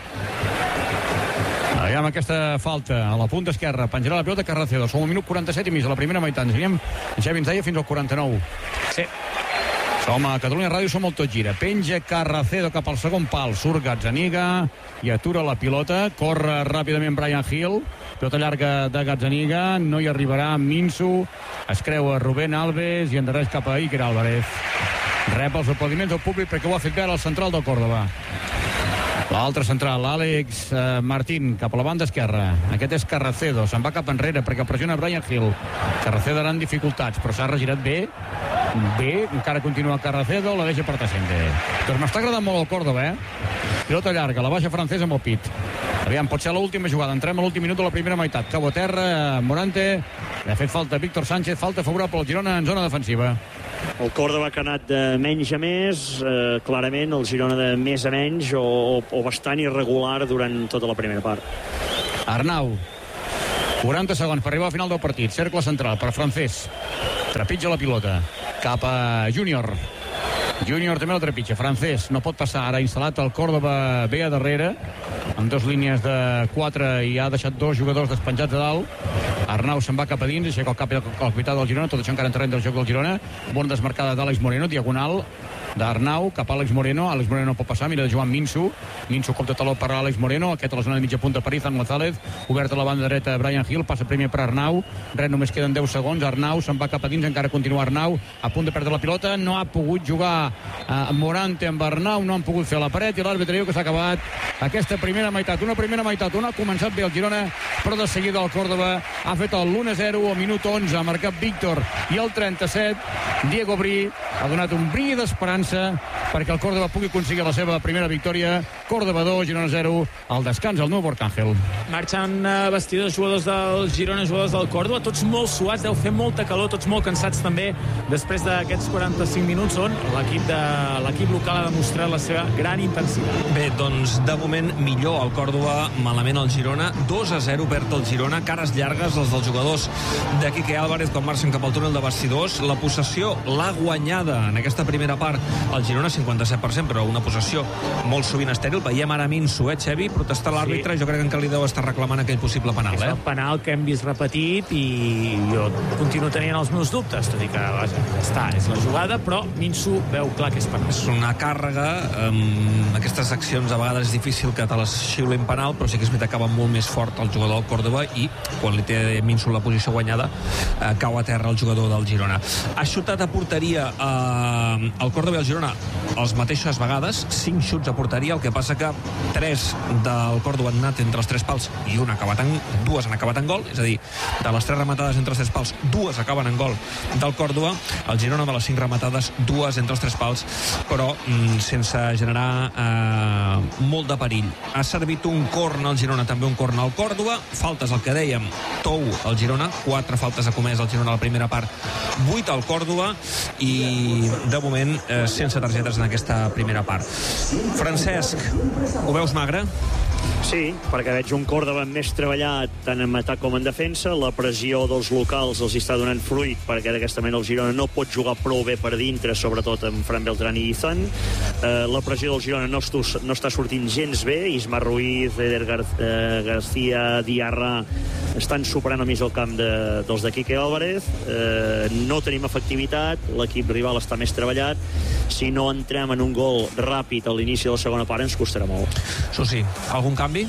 Aviam aquesta falta a la punta esquerra, penjarà la pilota Carracedo. Som al minut quaranta-set i mig de la primera meitat. Ens anirem, Xavi ens deia, fins al quaranta-nou. Sí. Som a Catalunya Ràdio, som el Tot Gira. Penja Carracedo cap al segon pal. Surt Gazzaniga i atura la pilota. Corre ràpidament Brian Hill. Pilota llarga de Gazzaniga. No hi arribarà Minso. Es creua Rubén Alves i endarreix cap a Iker Álvarez. Rep els aplaudiments del públic perquè ho ha fet bé al central del Córdoba. L'altre central, Àlex eh, Martín, cap a la banda esquerra. Aquest és Carracedo, se'n va cap enrere perquè pressiona Brian Hill. Carracedo ara en dificultats, però s'ha regirat bé. Bé, encara continua Carracedo, la deixa per Tassende. Doncs m'està agradant molt el Córdoba, eh? Pilota llarga, la baixa francès amb el pit. Aviam, pot ser l'última jugada. Entrem a l'últim minut de la primera meitat. Cau a terra, Morante. Ha fet falta Víctor Sánchez, falta favorable al Girona en zona defensiva. El Córdoba que ha anat de menys a més, eh, clarament el Girona de més a menys o, o, o bastant irregular durant tota la primera part. Arnau, quaranta segons per arribar al final del partit. Cercle central per Francés. Trepitja la pilota cap a Júnior. Júnior també la trepitja. Francés no pot passar. Ara ha instal·lat el Córdoba bé a darrere, amb dues línies de quatre, i ha deixat dos jugadors despenjats a dalt. Arnau se'n va cap a dins, aixeca el cap al capità del Girona, tot això encara en terreny del joc del Girona. Bona desmarcada d'Àlex Moreno, diagonal d'Arnau cap a Àlex Moreno. Àlex Moreno no pot passar, mira de jugar amb Minsu. Minsu cop de taló per Àlex Moreno, aquest a la zona de mitja punta per Izan González, obert a la banda dreta Brian Hill, passa primer per Arnau, res, només queden deu segons. Arnau se'n va cap a dins, encara continua Arnau a punt de perdre la pilota, no ha pogut jugar eh, Morante amb Arnau, no han pogut fer la paret, i l'àrbitre diu que s'ha acabat aquesta primera meitat, una primera meitat on ha començat bé el Girona, però de seguida el Córdoba ha fet el l'u a zero al minut onze, ha marcat Víctor, i el trenta-set Diego Bri ha donat un bri d'esperança perquè el Córdoba pugui aconseguir la seva primera victòria. Córdoba dos, Girona zero, al descans al nou Arcángel. Marxant uh, vestidors, jugadors del Girona, jugadors del Córdoba, tots molt suats, deu fer molta calor, tots molt cansats també després d'aquests quaranta-cinc minuts on l'equip de l'equip local ha demostrat la seva gran intensitat. Bé, doncs de moment millor el Córdoba, malament el Girona. dos a zero perd el Girona, cares llargues els dels jugadors de Quique Álvarez quan marxen cap al túnel de vestidors. La possessió l'ha guanyada en aquesta primera part el Girona, cinquanta-set per cent, però una possessió molt sovint estèril. Veiem ara Minsu, eh, Xevi, protestar l'àrbitre, sí. Jo crec que encara li deu estar reclamant aquell possible penal, eh? És el penal que hem vist repetit i jo continuo tenint els meus dubtes, tot i que, vaja, ja està, és la jugada, però Minsu veu clar que és penal. És una càrrega, amb aquestes accions a vegades és difícil que te les xiulin penal, però sí que és veritat que va molt més fort el jugador del Córdoba i quan li té Minsu la posició guanyada eh, cau a terra el jugador del Girona. Ha xutat a porteria eh, el Córdoba i el Girona les mateixes vegades, cinc xuts a porteria, el que passa que tres del Córdoba han anat entre els tres pals i un ha acabat en, dues han acabat en gol, és a dir, de les tres rematades entre els tres pals, dues acaben en gol del Córdoba. El Girona de les cinc rematades, dues entre els tres pals, però mm, sense generar eh, molt de perill. Ha servit un corn al Girona, també un corn al Córdoba, faltes, el que dèiem, Tou al Girona, quatre faltes ha comès el Girona a la primera part, vuit al Córdoba, i de moment eh, sense targetes en aquesta primera part. Francesc, ho veus magre? Sí, perquè veig un Córdoba més treballat tant en atac com en defensa. La pressió dels locals els està donant fruit perquè d'aquesta manera el Girona no pot jugar prou bé per dintre, sobretot amb Fran Beltrán i Izan. Eh, la pressió del Girona no, estu, no està sortint gens bé. Isma Ruiz, Eder Gar eh, García, Diarra estan superant el mig del camp de, dels de Quique Álvarez. Eh, no tenim efectivitat, l'equip rival està més treballat. Si no entrem en un gol ràpid a l'inici de la segona part ens costarà molt. Això sí, algun canvi?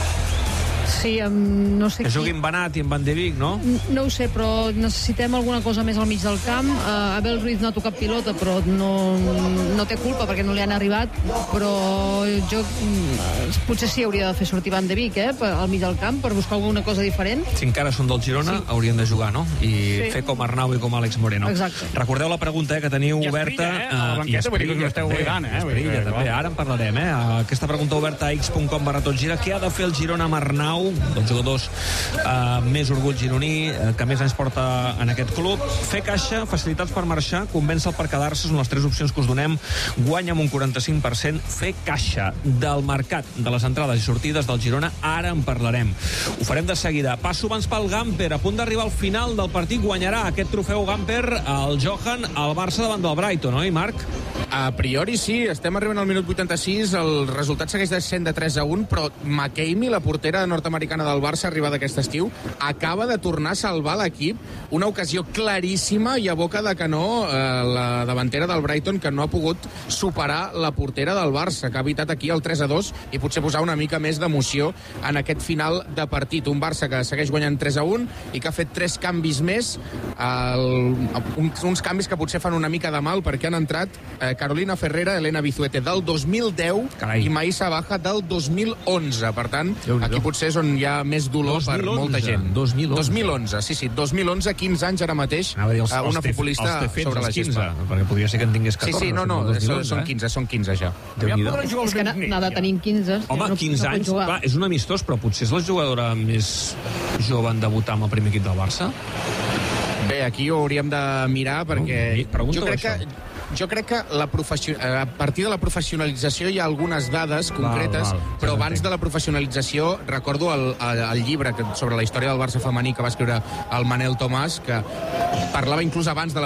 Sí, um, no sé que juguin Benat i en Van de Beek, no? No ho sé, però necessitem alguna cosa més al mig del camp. Uh, Abel Ruiz no ha tocat pilota, però no, no té culpa perquè no li han arribat, però jo uh, potser sí hauria de fer sortir Van de Beek, eh, al mig del camp, per buscar alguna cosa diferent. Si encara són del Girona, sí, haurien de jugar, no? I sí, fer com Arnau i com Àlex Moreno. Exacte. Recordeu la pregunta, eh, que teniu I oberta. Esprilla, eh? A la banqueta, vull dir que us esteu oblidant, eh? Esprilla, també. Ara en parlarem, eh? Aquesta pregunta oberta a x punt com barra tot gira. Què ha de fer el Girona amb Arnau? Dels jugadors Uh, més orgull gironí, uh, que més anys porta en aquest club. Fer caixa, facilitats per marxar, convèncer per quedar-se, són les tres opcions que us donem. Guanya amb un quaranta-cinc per cent. Fer caixa del mercat de les entrades i sortides del Girona, ara en parlarem. Ho farem de seguida. Passo abans pel Gamper, a punt d'arribar al final del partit. Guanyarà aquest trofeu Gamper el Johan al Barça davant del Brighton, oi, Marc? A priori sí, estem arribant al minut vuitanta-sis, el resultat segueix sent de tres a un, però McCamey, la portera nord-americana del Barça arribada aquest estiu, acaba de tornar a salvar l'equip, una ocasió claríssima i a boca de canó eh, la davantera del Brighton, que no ha pogut superar la portera del Barça, que ha evitat aquí el tres a dos i potser posar una mica més d'emoció en aquest final de partit. Un Barça que segueix guanyant tres a un i que ha fet tres canvis més, el, uns, uns canvis que potser fan una mica de mal perquè han entrat eh, Carolina Ferrera, Elena Bizuete del dos mil deu Carai. I Maïssa Baja del dos mil onze. Per tant, aquí potser és on hi ha més dolor per molta gent. dos mil onze. dos mil onze, sí, sí, dos mil onze, quinze anys ara mateix, els, una els futbolista els sobre la gespa. Perquè podria ser que en tingués catorze. Sí, sí, no, no, no són quinze, són quinze ja. És que n'ha de tenir quinze. Home, no, quinze no anys, clar, és un amistós, però potser és la jugadora més jove en debutar amb el primer equip del Barça. Bé, aquí ho hauríem de mirar perquè Pregunta jo crec això. que jo crec que la professió... a partir de la professionalització hi ha algunes dades concretes, val, val. però abans de la professionalització recordo el, el, el llibre que, sobre la història del Barça femení que va escriure el Manel Tomàs, que parlava inclús abans de la